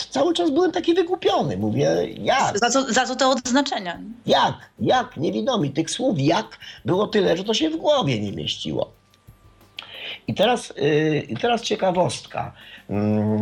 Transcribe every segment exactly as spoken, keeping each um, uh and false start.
cały czas byłem taki wygłupiony. Mówię, jak? Za co, za co te odznaczenia? Jak? Jak? Niewidomi. Tych słów jak było tyle, że to się w głowie nie mieściło. I teraz, yy, i teraz ciekawostka. Yy,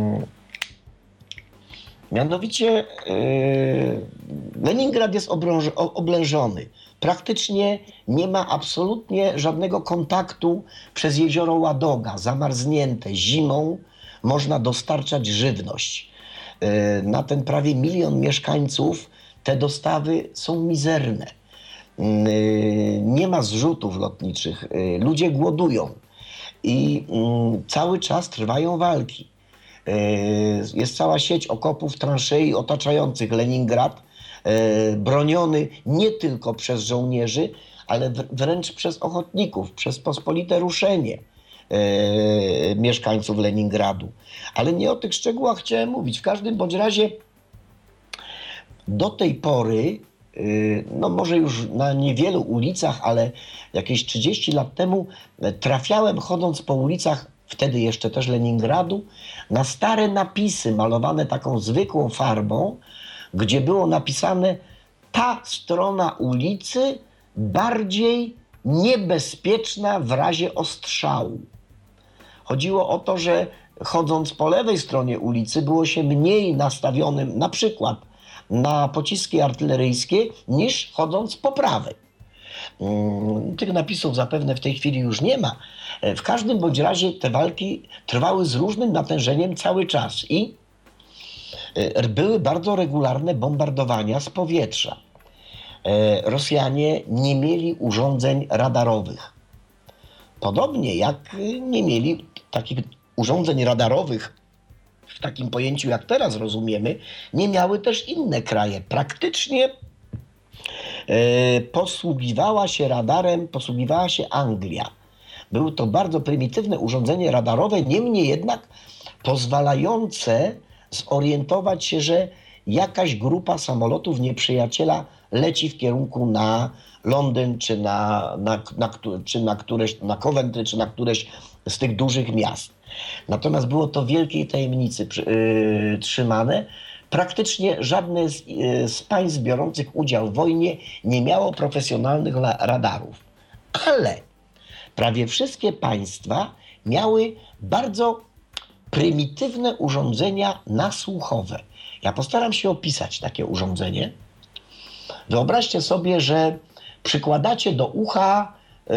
mianowicie yy, Leningrad jest obrąż- oblężony. Praktycznie nie ma absolutnie żadnego kontaktu przez jezioro Ładoga, zamarznięte. Zimą można dostarczać żywność. Na ten prawie milion mieszkańców te dostawy są mizerne. Nie ma zrzutów lotniczych, ludzie głodują i cały czas trwają walki. Jest cała sieć okopów, transzei otaczających Leningrad, broniony nie tylko przez żołnierzy, ale wręcz przez ochotników, przez pospolite ruszenie mieszkańców Leningradu. Ale nie o tych szczegółach chciałem mówić. W każdym bądź razie do tej pory, no może już na niewielu ulicach, ale jakieś trzydzieści lat temu trafiałem, chodząc po ulicach, wtedy jeszcze też Leningradu, na stare napisy malowane taką zwykłą farbą, gdzie było napisane: ta strona ulicy bardziej niebezpieczna w razie ostrzału. Chodziło o to, że chodząc po lewej stronie ulicy było się mniej nastawionym na przykład na pociski artyleryjskie niż chodząc po prawej. Tych napisów zapewne w tej chwili już nie ma. W każdym bądź razie te walki trwały z różnym natężeniem cały czas i były bardzo regularne bombardowania z powietrza. Rosjanie nie mieli urządzeń radarowych. Podobnie jak nie mieli takich urządzeń radarowych w takim pojęciu, jak teraz rozumiemy, nie miały też inne kraje. Praktycznie e, posługiwała się radarem, posługiwała się Anglia. Było to bardzo prymitywne urządzenie radarowe, niemniej jednak pozwalające zorientować się, że jakaś grupa samolotów nieprzyjaciela leci w kierunku na Londyn, czy na, na, na, czy na któreś, na Coventry, czy na któreś z tych dużych miast. Natomiast było to w wielkiej tajemnicy yy, trzymane. Praktycznie żadne z, yy, z państw biorących udział w wojnie nie miało profesjonalnych la, radarów. Ale prawie wszystkie państwa miały bardzo prymitywne urządzenia nasłuchowe. Ja postaram się opisać takie urządzenie. Wyobraźcie sobie, że przykładacie do ucha yy,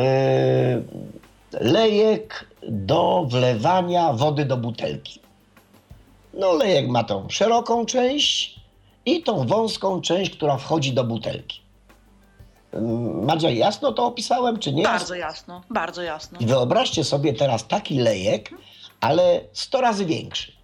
lejek do wlewania wody do butelki. No lejek ma tą szeroką część i tą wąską część, która wchodzi do butelki. Madzia, jasno to opisałem, czy nie? Bardzo jasno, bardzo jasno. I wyobraźcie sobie teraz taki lejek, ale sto razy większy.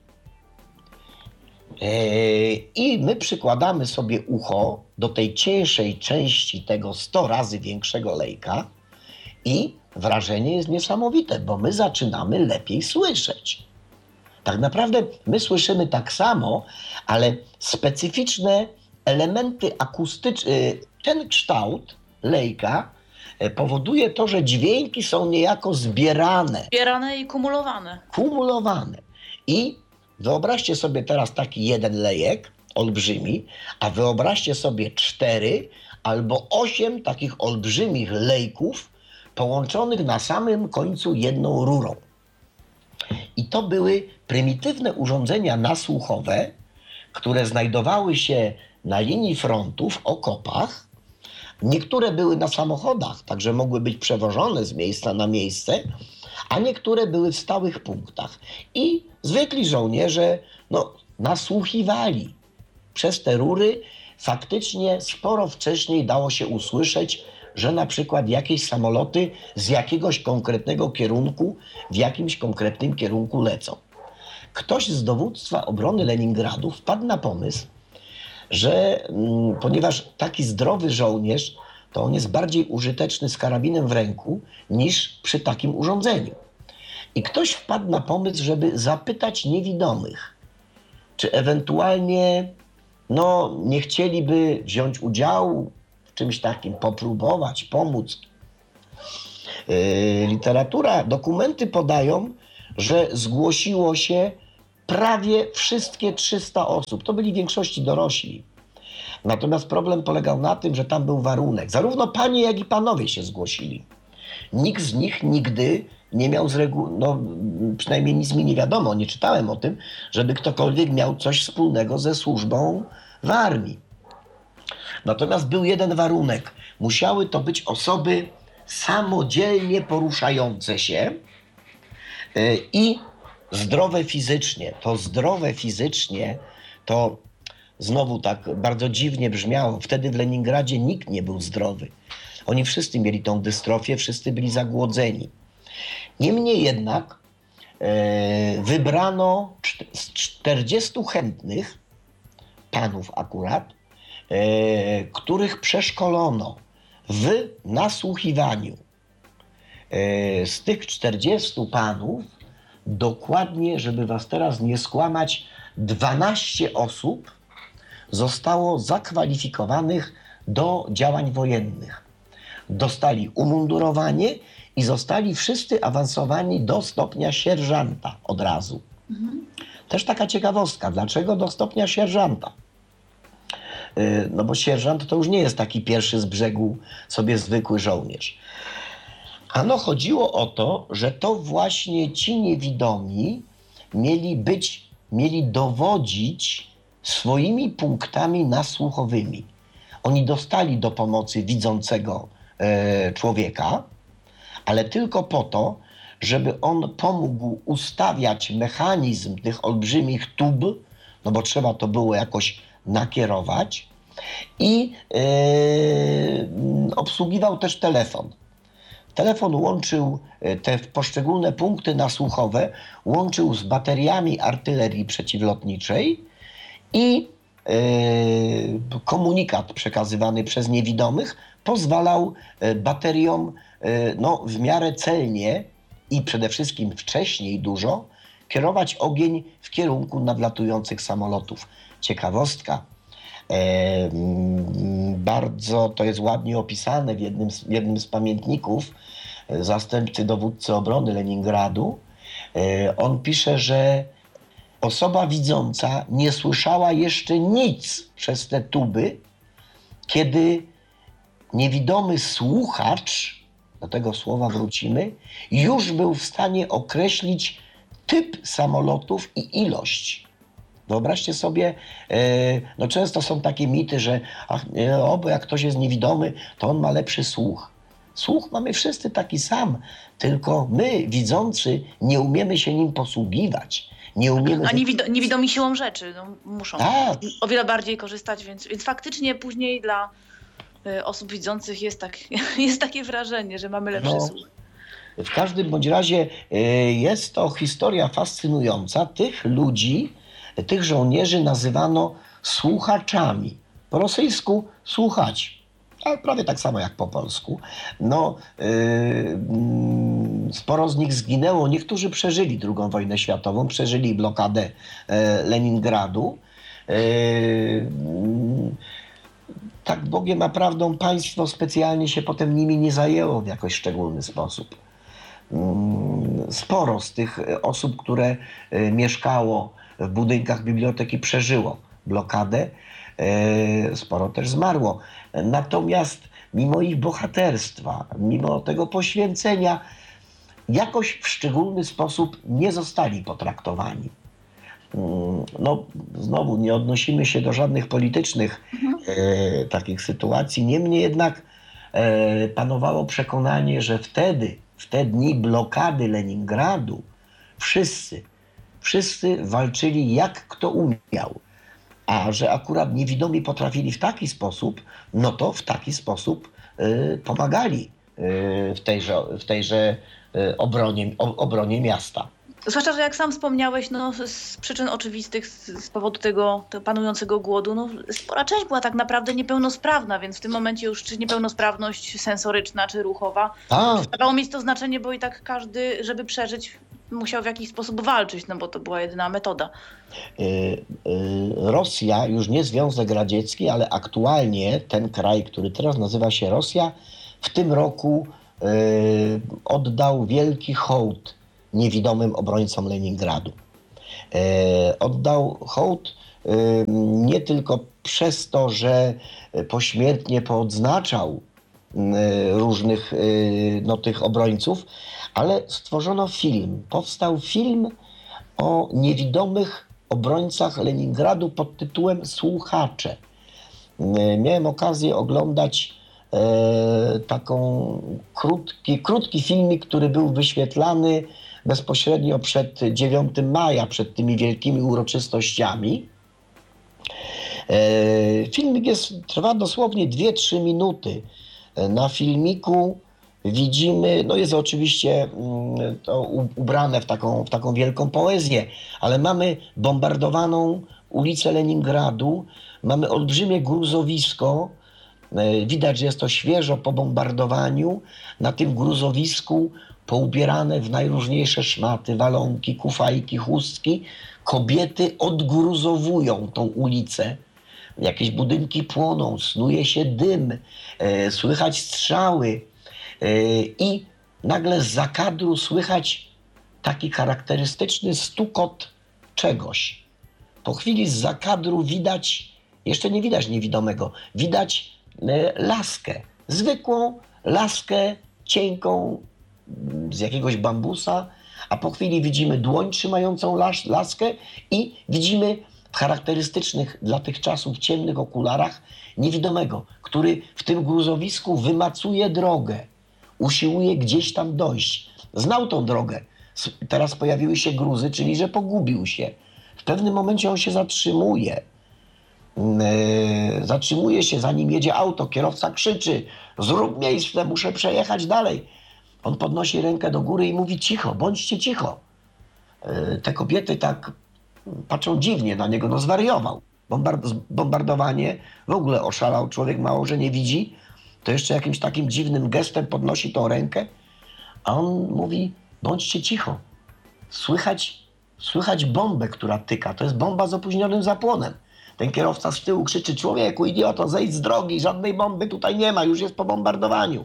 I my przykładamy sobie ucho do tej cieńszej części tego sto razy większego lejka i wrażenie jest niesamowite, bo my zaczynamy lepiej słyszeć. Tak naprawdę my słyszymy tak samo, ale specyficzne elementy akustyczne, ten kształt lejka powoduje to, że dźwięki są niejako zbierane. Zbierane i kumulowane. Kumulowane. I wyobraźcie sobie teraz taki jeden lejek, olbrzymi, a wyobraźcie sobie cztery albo osiem takich olbrzymich lejków połączonych na samym końcu jedną rurą. I to były prymitywne urządzenia nasłuchowe, które znajdowały się na linii frontu w okopach. Niektóre były na samochodach, także mogły być przewożone z miejsca na miejsce, a niektóre były w stałych punktach. I zwykli żołnierze no, nasłuchiwali. Przez te rury faktycznie sporo wcześniej dało się usłyszeć, że na przykład jakieś samoloty z jakiegoś konkretnego kierunku w jakimś konkretnym kierunku lecą. Ktoś z dowództwa obrony Leningradu wpadł na pomysł, że mm, ponieważ taki zdrowy żołnierz, to on jest bardziej użyteczny z karabinem w ręku niż przy takim urządzeniu. I ktoś wpadł na pomysł, żeby zapytać niewidomych, czy ewentualnie no, nie chcieliby wziąć udziału w czymś takim, popróbować, pomóc. Yy, literatura, dokumenty podają, że zgłosiło się prawie wszystkie trzysta osób. To byli w większości dorośli. Natomiast problem polegał na tym, że tam był warunek. Zarówno panie, jak i panowie się zgłosili. Nikt z nich nigdy nie miał z reguły, no przynajmniej nic mi nie wiadomo, nie czytałem o tym, żeby ktokolwiek miał coś wspólnego ze służbą w armii. Natomiast był jeden warunek. Musiały to być osoby samodzielnie poruszające się yy, i zdrowe fizycznie. To zdrowe fizycznie to znowu tak bardzo dziwnie brzmiało. Wtedy w Leningradzie nikt nie był zdrowy. Oni wszyscy mieli tą dystrofię, wszyscy byli zagłodzeni. Niemniej jednak e, wybrano z czterdziestu chętnych, panów akurat, e, których przeszkolono w nasłuchiwaniu. E, z tych czterdziestu panów dokładnie, żeby was teraz nie skłamać, dwanaście osób zostało zakwalifikowanych do działań wojennych. Dostali umundurowanie i zostali wszyscy awansowani do stopnia sierżanta od razu. Mhm. Też taka ciekawostka, dlaczego do stopnia sierżanta? Yy, no bo sierżant to już nie jest taki pierwszy z brzegu sobie zwykły żołnierz. Ano chodziło o to, że to właśnie ci niewidomi mieli być, mieli dowodzić swoimi punktami nasłuchowymi. Oni dostali do pomocy widzącego e, człowieka, ale tylko po to, żeby on pomógł ustawiać mechanizm tych olbrzymich tub, no bo trzeba to było jakoś nakierować, i e, obsługiwał też telefon. Telefon łączył te poszczególne punkty nasłuchowe, łączył z bateriami artylerii przeciwlotniczej i e, komunikat przekazywany przez niewidomych pozwalał bateriom e, no, w miarę celnie i przede wszystkim wcześniej dużo kierować ogień w kierunku nadlatujących samolotów. Ciekawostka. E, bardzo to jest ładnie opisane w jednym z, w jednym z pamiętników zastępcy dowódcy obrony Leningradu. E, on pisze, że osoba widząca nie słyszała jeszcze nic przez te tuby, kiedy niewidomy słuchacz, do tego słowa wrócimy, już był w stanie określić typ samolotów i ilość. Wyobraźcie sobie, no często są takie mity, że ach, o, bo jak ktoś jest niewidomy, to on ma lepszy słuch. Słuch mamy wszyscy taki sam, tylko my, widzący, nie umiemy się nim posługiwać. Nie umiemy... A niewido- niewidomi siłą rzeczy no, muszą tak. o wiele bardziej korzystać, więc, więc faktycznie później dla y, osób widzących jest, tak, jest takie wrażenie, że mamy lepszy no. słuch. W każdym bądź razie y, jest to historia fascynująca. Tych ludzi, tych żołnierzy nazywano słuchaczami. Po rosyjsku słuchać, ale prawie tak samo jak po polsku. No, yy, sporo z nich zginęło. Niektórzy przeżyli drugą wojnę światową, przeżyli blokadę e, Leningradu. Yy, tak Bogiem a prawdą państwo specjalnie się potem nimi nie zajęło w jakoś szczególny sposób. Sporo z tych osób, które mieszkało w budynkach biblioteki, przeżyło blokadę. Sporo też zmarło. Natomiast mimo ich bohaterstwa, mimo tego poświęcenia, jakoś w szczególny sposób nie zostali potraktowani. No, znowu nie odnosimy się do żadnych politycznych mhm. e, takich sytuacji. Niemniej jednak e, panowało przekonanie, że wtedy, w te dni blokady Leningradu, wszyscy, wszyscy walczyli jak kto umiał. A że akurat niewidomi potrafili w taki sposób, no to w taki sposób y, pomagali y, w tejże, w tejże y, obronie, o, obronie miasta. Zwłaszcza, że jak sam wspomniałeś, no, z przyczyn oczywistych, z, z powodu tego, tego panującego głodu, no, spora część była tak naprawdę niepełnosprawna, więc w tym momencie już czy niepełnosprawność sensoryczna, czy ruchowa, przestawało mieć to znaczenie, bo i tak każdy, żeby przeżyć, musiał w jakiś sposób walczyć, no bo to była jedyna metoda. Yy, yy, Rosja, już nie Związek Radziecki, ale aktualnie ten kraj, który teraz nazywa się Rosja, w tym roku yy, oddał wielki hołd niewidomym obrońcom Leningradu. E, oddał hołd e, nie tylko przez to, że pośmiertnie poodznaczał e, różnych e, no, tych obrońców, ale stworzono film. Powstał film o niewidomych obrońcach Leningradu pod tytułem Słuchacze. E, miałem okazję oglądać E, taką krótki, krótki filmik, który był wyświetlany bezpośrednio przed dziewiątego maja, przed tymi wielkimi uroczystościami. E, filmik jest, trwa dosłownie dwie trzy minuty. E, na filmiku widzimy, no jest oczywiście mm, to ubrane w taką, w taką wielką poezję, ale mamy bombardowaną ulicę Leningradu, mamy olbrzymie gruzowisko. Widać, że jest to świeżo po bombardowaniu. Na tym gruzowisku poubierane w najróżniejsze szmaty, walonki, kufajki, chustki, kobiety odgruzowują tą ulicę. Jakieś budynki płoną, snuje się dym, e, słychać strzały e, i nagle z zakadru słychać taki charakterystyczny stukot czegoś. Po chwili z zakadru widać, jeszcze nie widać niewidomego, widać laskę, zwykłą laskę cienką z jakiegoś bambusa, a po chwili widzimy dłoń trzymającą las, laskę i widzimy w charakterystycznych dla tych czasów ciemnych okularach niewidomego, który w tym gruzowisku wymacuje drogę, usiłuje gdzieś tam dojść. Znał tą drogę. Teraz pojawiły się gruzy, czyli że pogubił się. W pewnym momencie on się zatrzymuje. Zatrzymuje się, zanim jedzie auto, kierowca krzyczy: zrób miejsce, muszę przejechać dalej. On podnosi rękę do góry i mówi: cicho, bądźcie cicho. Te kobiety tak patrzą dziwnie na niego, no zwariował. Bombard- bombardowanie, w ogóle oszalał człowiek, mało że nie widzi, to jeszcze jakimś takim dziwnym gestem podnosi tą rękę, a on mówi: bądźcie cicho. Słychać, słychać bombę, która tyka, to jest bomba z opóźnionym zapłonem. Ten kierowca z tyłu krzyczy: człowieku, idioto, zejdź z drogi, żadnej bomby tutaj nie ma, już jest po bombardowaniu.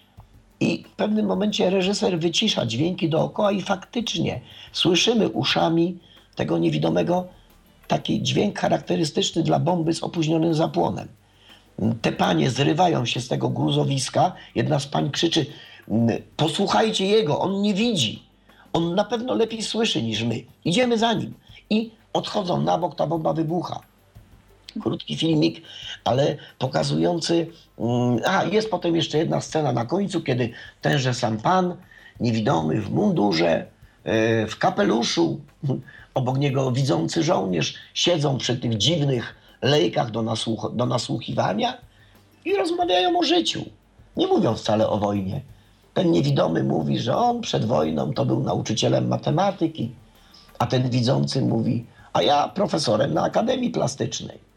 I w pewnym momencie reżyser wycisza dźwięki dookoła i faktycznie słyszymy uszami tego niewidomego taki dźwięk charakterystyczny dla bomby z opóźnionym zapłonem. Te panie zrywają się z tego gruzowiska, jedna z pań krzyczy: posłuchajcie jego, on nie widzi, on na pewno lepiej słyszy niż my, idziemy za nim. I odchodzą na bok, ta bomba wybucha. Krótki filmik, ale pokazujący... A, jest potem jeszcze jedna scena na końcu, kiedy tenże sam pan, niewidomy, w mundurze, w kapeluszu, obok niego widzący żołnierz, siedzą przy tych dziwnych lejkach do, nasłuch- do nasłuchiwania i rozmawiają o życiu. Nie mówią wcale o wojnie. Ten niewidomy mówi, że on przed wojną to był nauczycielem matematyki, a ten widzący mówi: a ja profesorem na Akademii Plastycznej.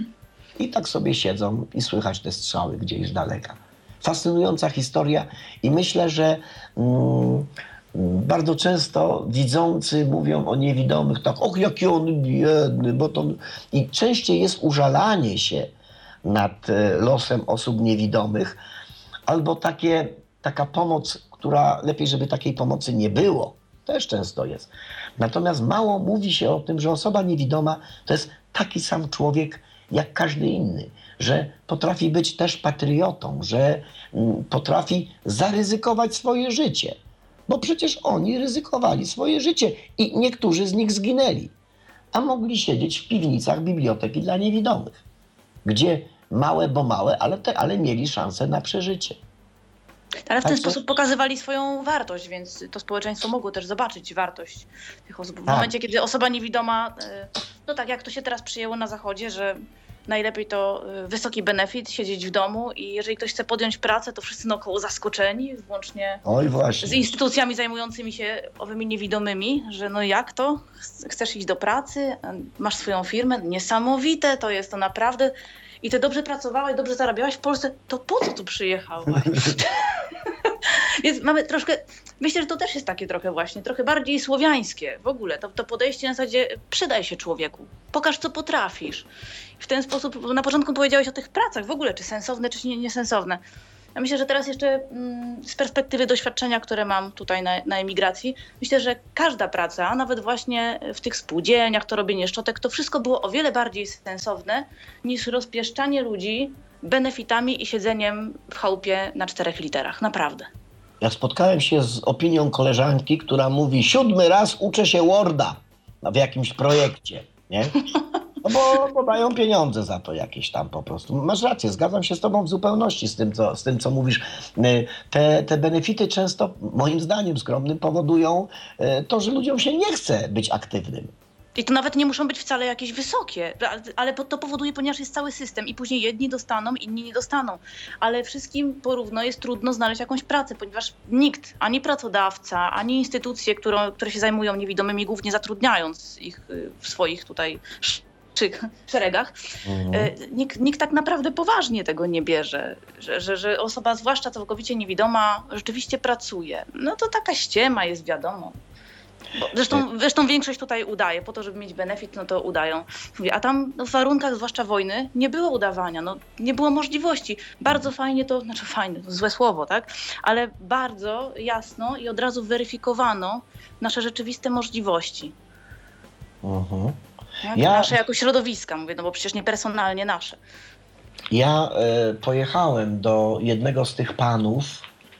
I tak sobie siedzą i słychać te strzały gdzieś z daleka. Fascynująca historia i myślę, że mm, bardzo często widzący mówią o niewidomych tak: och, jaki on biedny, bo to... I częściej jest użalanie się nad losem osób niewidomych, albo takie, taka pomoc, która lepiej, żeby takiej pomocy nie było. Też często jest. Natomiast mało mówi się o tym, że osoba niewidoma to jest taki sam człowiek jak każdy inny, że potrafi być też patriotą, że potrafi zaryzykować swoje życie. Bo przecież oni ryzykowali swoje życie i niektórzy z nich zginęli, a mogli siedzieć w piwnicach biblioteki dla niewidomych, gdzie małe, bo małe, ale, te, ale mieli szansę na przeżycie. Ale w ten Tak, sposób pokazywali swoją wartość, więc to społeczeństwo mogło też zobaczyć wartość tych osób. W Tak. momencie, kiedy osoba niewidoma, no tak jak to się teraz przyjęło na Zachodzie, że najlepiej to wysoki benefit, siedzieć w domu i jeżeli ktoś chce podjąć pracę, to wszyscy naokoło zaskoczeni, włącznie Oj, właśnie. z instytucjami zajmującymi się owymi niewidomymi, że no jak to? Chcesz iść do pracy? Masz swoją firmę? Niesamowite to jest, to naprawdę. I ty dobrze pracowałeś, dobrze zarabiałaś w Polsce, to po co tu przyjechałaś? Więc mamy troszkę, myślę, że to też jest takie trochę właśnie, trochę bardziej słowiańskie w ogóle. To, to podejście na zasadzie: przydaj się człowieku, pokaż co potrafisz. W ten sposób, na początku powiedziałeś o tych pracach w ogóle, czy sensowne, czy nie, niesensowne. Ja myślę, że teraz jeszcze mm, z perspektywy doświadczenia, które mam tutaj na, na emigracji, myślę, że każda praca, nawet właśnie w tych spółdzielniach, to robienie szczotek, to wszystko było o wiele bardziej sensowne niż rozpieszczanie ludzi benefitami i siedzeniem w chałupie na czterech literach. Naprawdę. Ja spotkałem się z opinią koleżanki, która mówi: siódmy raz uczę się Worda w jakimś projekcie, nie? No bo, bo dają pieniądze za to jakieś tam po prostu. Masz rację, zgadzam się z tobą w zupełności z tym, co, z tym, co mówisz. Te, te benefity często, moim zdaniem skromnym, powodują to, że ludziom się nie chce być aktywnym. I to nawet nie muszą być wcale jakieś wysokie, ale to powoduje, ponieważ jest cały system i później jedni dostaną, inni nie dostaną. Ale wszystkim porówno jest trudno znaleźć jakąś pracę, ponieważ nikt, ani pracodawca, ani instytucje, które, które się zajmują niewidomymi, głównie zatrudniając ich w swoich tutaj szeregach, mhm. nikt, nikt tak naprawdę poważnie tego nie bierze, że, że, że osoba, zwłaszcza całkowicie niewidoma, rzeczywiście pracuje. No to taka ściema jest, wiadomo. Bo zresztą, zresztą większość tutaj udaje, po to, żeby mieć benefit, no to udają. A tam no, w warunkach, zwłaszcza wojny, nie było udawania, no, nie było możliwości. Bardzo fajnie to, znaczy fajne, to złe słowo, tak? Ale bardzo jasno i od razu weryfikowano nasze rzeczywiste możliwości. Mhm. Tak? Ja... Nasze jako środowiska, mówię, no bo przecież nie personalnie nasze. Ja y, pojechałem do jednego z tych panów,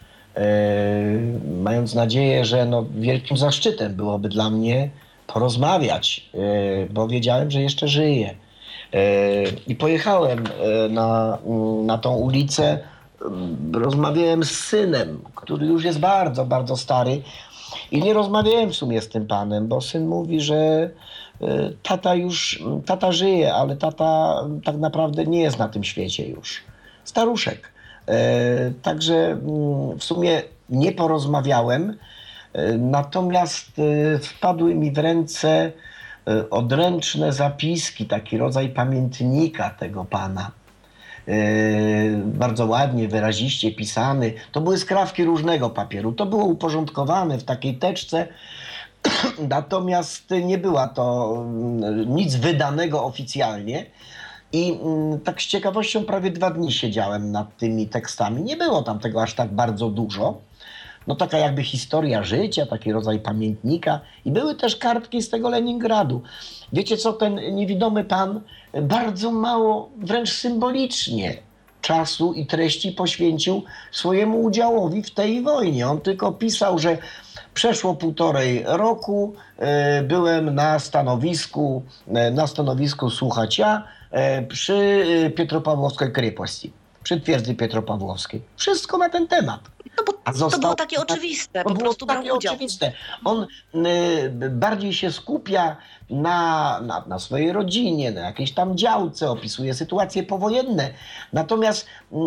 Yy, mając nadzieję, że no, wielkim zaszczytem byłoby dla mnie porozmawiać, yy, bo wiedziałem, że jeszcze żyje. Yy, I pojechałem yy, na, yy, na tą ulicę, yy, rozmawiałem z synem, który już jest bardzo, bardzo stary i nie rozmawiałem w sumie z tym panem, bo syn mówi, że yy, tata już, tata żyje, ale tata tak naprawdę nie jest na tym świecie już. Staruszek. E, także w sumie nie porozmawiałem, e, natomiast e, wpadły mi w ręce e, odręczne zapiski, taki rodzaj pamiętnika tego pana. E, bardzo ładnie, wyraziście pisany. To były skrawki różnego papieru. To było uporządkowane w takiej teczce, natomiast nie była to nic wydanego oficjalnie. I tak z ciekawością prawie dwa dni siedziałem nad tymi tekstami. Nie było tam tego aż tak bardzo dużo. No taka jakby historia życia, taki rodzaj pamiętnika. I były też kartki z tego Leningradu. Wiecie co, ten niewidomy pan bardzo mało, wręcz symbolicznie czasu i treści poświęcił swojemu udziałowi w tej wojnie. On tylko pisał, że przeszło półtorej roku, byłem na stanowisku, na stanowisku słuchacza przy Pietropawłowskiej Krepości, przy twierdzy Pietropawłowskiej. Wszystko na ten temat. No bo A został, to było takie oczywiste, to po było prostu takie oczywiste. On y, bardziej się skupia na, na, na swojej rodzinie, na jakiejś tam działce, opisuje sytuacje powojenne. Natomiast y,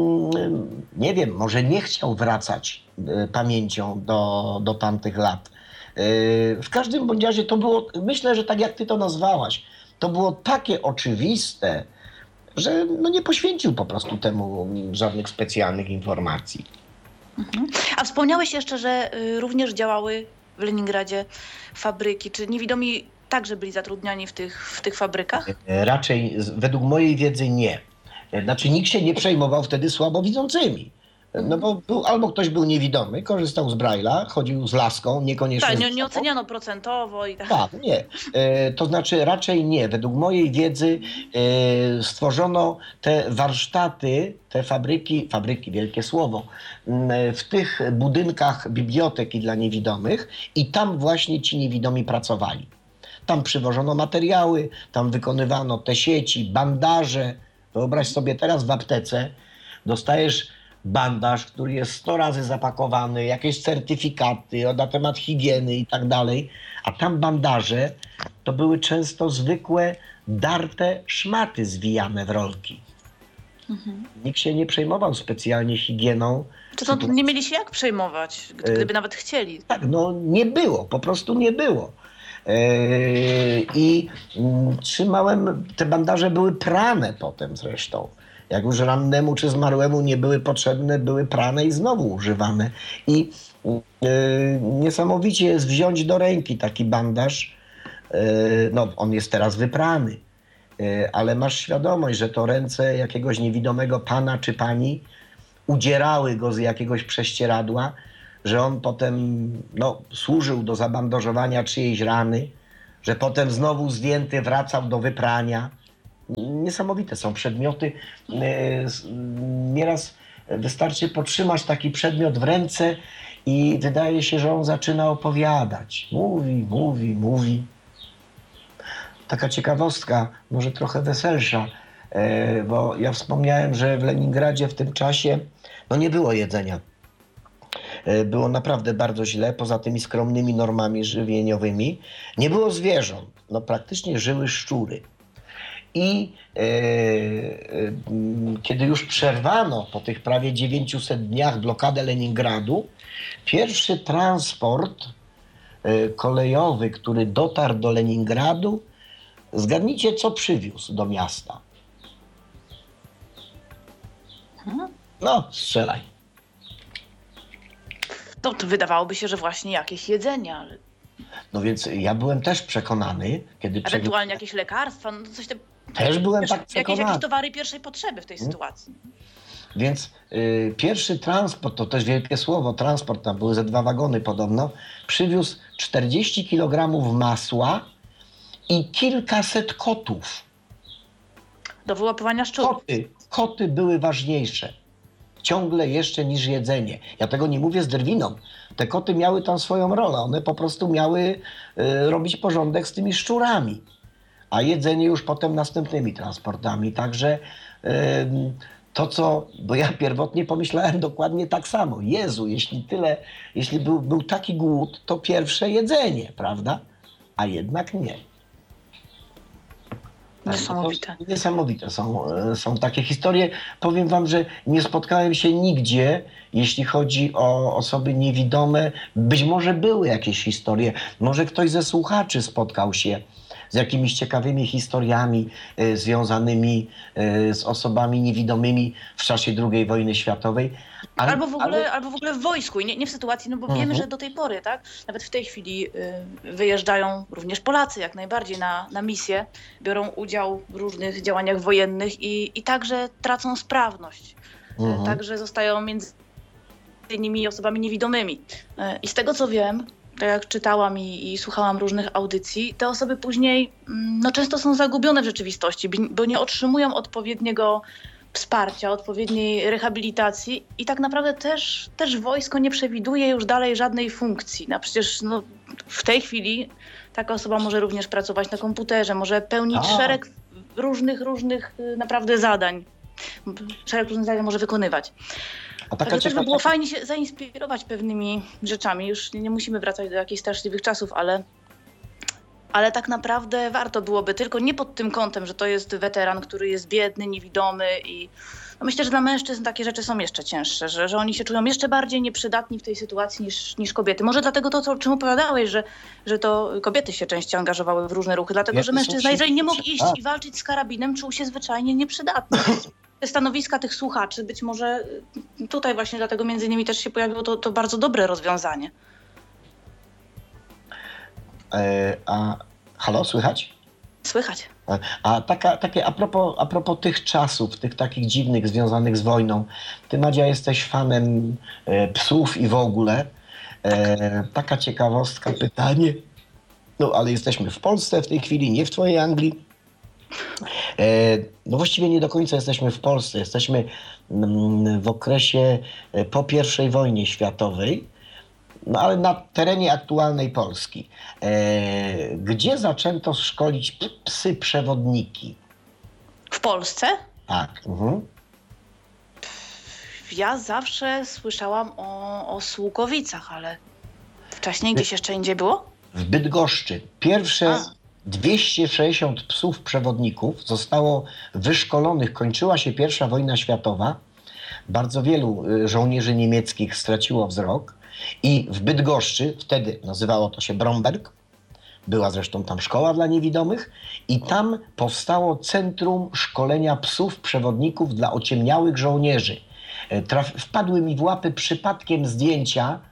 nie wiem, może nie chciał wracać y, pamięcią do, do tamtych lat. Y, w każdym bądź razie to było, myślę, że tak jak ty to nazwałaś, to było takie oczywiste, że no nie poświęcił po prostu temu żadnych specjalnych informacji. Mhm. A wspomniałeś jeszcze, że y, również działały w Leningradzie fabryki. Czy niewidomi także byli zatrudniani w tych, w tych fabrykach? Raczej według mojej wiedzy nie. Znaczy nikt się nie przejmował wtedy słabowidzącymi. No bo był, albo ktoś był niewidomy, korzystał z Braille'a, chodził z laską, niekoniecznie... Tak, nie, nie oceniano procentowo i tak. Tak, nie. E, to znaczy raczej nie. Według mojej wiedzy e, stworzono te warsztaty, te fabryki, fabryki, wielkie słowo, m, w tych budynkach biblioteki dla niewidomych i tam właśnie ci niewidomi pracowali. Tam przywożono materiały, tam wykonywano te sieci, bandaże. Wyobraź sobie teraz w aptece dostajesz bandaż, który jest sto razy zapakowany, jakieś certyfikaty na temat higieny i tak dalej, a tam bandaże to były często zwykłe, darte szmaty zwijane w rolki. Mhm. Nikt się nie przejmował specjalnie higieną. Czy to nie mieli się jak przejmować, gdyby e... nawet chcieli? Tak, no nie było, po prostu nie było. Yy, I yy, trzymałem, te bandaże były prane potem zresztą. Jak już rannemu czy zmarłemu nie były potrzebne, były prane i znowu używane. I yy, niesamowicie jest wziąć do ręki taki bandaż. Yy, no, on jest teraz wyprany, yy, ale masz świadomość, że to ręce jakiegoś niewidomego pana czy pani udzierały go z jakiegoś prześcieradła, że on potem no, służył do zabandażowania czyjejś rany, że potem znowu zdjęty wracał do wyprania. Niesamowite są przedmioty. Nieraz wystarczy potrzymać taki przedmiot w ręce i wydaje się, że on zaczyna opowiadać. Mówi, mówi, mówi. Taka ciekawostka, może trochę weselsza, bo ja wspomniałem, że w Leningradzie w tym czasie no nie było jedzenia. Było naprawdę bardzo źle, poza tymi skromnymi normami żywieniowymi. Nie było zwierząt, no praktycznie żyły szczury. I e, e, kiedy już przerwano po tych prawie dziewięciuset dniach blokadę Leningradu, pierwszy transport e, kolejowy, który dotarł do Leningradu, zgadnijcie, co przywiózł do miasta? No, strzelaj. No to wydawałoby się, że właśnie jakieś jedzenie, ale No więc ja byłem też przekonany, kiedy ewentualnie jakieś lekarstwa, no coś te... Też byłem tak jakieś, przekonany. jakieś towary pierwszej potrzeby w tej sytuacji. Więc y, pierwszy transport, to też wielkie słowo, transport, tam były ze dwa wagony podobno, przywiózł czterdzieści kilogramów masła i kilkaset kotów. Do wyłapywania szczurów. Koty, koty były ważniejsze ciągle jeszcze niż jedzenie. Ja tego nie mówię z drwiną. Te koty miały tam swoją rolę. One po prostu miały y, robić porządek z tymi szczurami. A jedzenie już potem następnymi transportami. Także y, to, co... Bo ja pierwotnie pomyślałem dokładnie tak samo. Jezu, jeśli tyle... Jeśli był, był taki głód, to pierwsze jedzenie, prawda? A jednak nie. Niesamowite. To niesamowite są, są takie historie. Powiem wam, że nie spotkałem się nigdzie, jeśli chodzi o osoby niewidome. Być może były jakieś historie. Może ktoś ze słuchaczy spotkał się z jakimiś ciekawymi historiami y, związanymi y, z osobami niewidomymi w czasie drugiej wojny światowej. Ale, albo, w ogóle, ale... albo w ogóle w wojsku i nie, nie w sytuacji, no bo Mhm. wiemy, że do tej pory, tak, nawet w tej chwili y, wyjeżdżają również Polacy jak najbardziej na, na misje, biorą udział w różnych działaniach wojennych i, i także tracą sprawność. Mhm. Także zostają między innymi osobami niewidomymi. Y, I z tego co wiem, tak jak czytałam i, i słuchałam różnych audycji, te osoby później mm, no, często są zagubione w rzeczywistości, bi- bo nie otrzymują odpowiedniego wsparcia, odpowiedniej rehabilitacji i tak naprawdę też, też wojsko nie przewiduje już dalej żadnej funkcji. No przecież no, w tej chwili taka osoba może również pracować na komputerze, może pełnić A. szereg różnych, różnych y, naprawdę zadań. Szereg różnych zadań może wykonywać. A taka Także też by ciekawa- było fajnie się zainspirować pewnymi rzeczami. Już nie musimy wracać do jakichś straszliwych czasów, ale, ale tak naprawdę warto byłoby, tylko nie pod tym kątem, że to jest weteran, który jest biedny, niewidomy i no myślę, że dla mężczyzn takie rzeczy są jeszcze cięższe, że, że oni się czują jeszcze bardziej nieprzydatni w tej sytuacji niż, niż kobiety. Może dlatego to, co, o czym opowiadałeś, że, że to kobiety się częściej angażowały w różne ruchy, dlatego Kobiety że są mężczyzna, jeżeli nie mógł silniejsze, iść tak. i walczyć z karabinem, czuł się zwyczajnie nieprzydatny. Więc te stanowiska tych słuchaczy być może tutaj właśnie dlatego między innymi też się pojawiło to, to bardzo dobre rozwiązanie. E, a halo, słychać? Słychać. A taka, takie a propos, a propos tych czasów, tych takich dziwnych związanych z wojną. Ty, Madzia, jesteś fanem e, psów i w ogóle. E, taka ciekawostka, pytanie. No, ale jesteśmy w Polsce w tej chwili, nie w twojej Anglii. E, no właściwie nie do końca jesteśmy w Polsce. Jesteśmy mm, w okresie e, po pierwszej wojnie światowej. No ale na terenie aktualnej Polski, e, gdzie zaczęto szkolić p- psy przewodniki? W Polsce Tak. Mhm. ja zawsze słyszałam o, o Słukowicach, ale wcześniej gdzieś jeszcze indziej było? W Bydgoszczy pierwsze A. dwieście sześćdziesiąt psów przewodników zostało wyszkolonych. Kończyła się pierwsza wojna światowa. Bardzo wielu y, żołnierzy niemieckich straciło wzrok. I w Bydgoszczy, wtedy nazywało to się Bromberg, była zresztą tam szkoła dla niewidomych i tam powstało Centrum Szkolenia Psów Przewodników dla Ociemniałych Żołnierzy. E, Traf, wpadły mi w łapy przypadkiem zdjęcia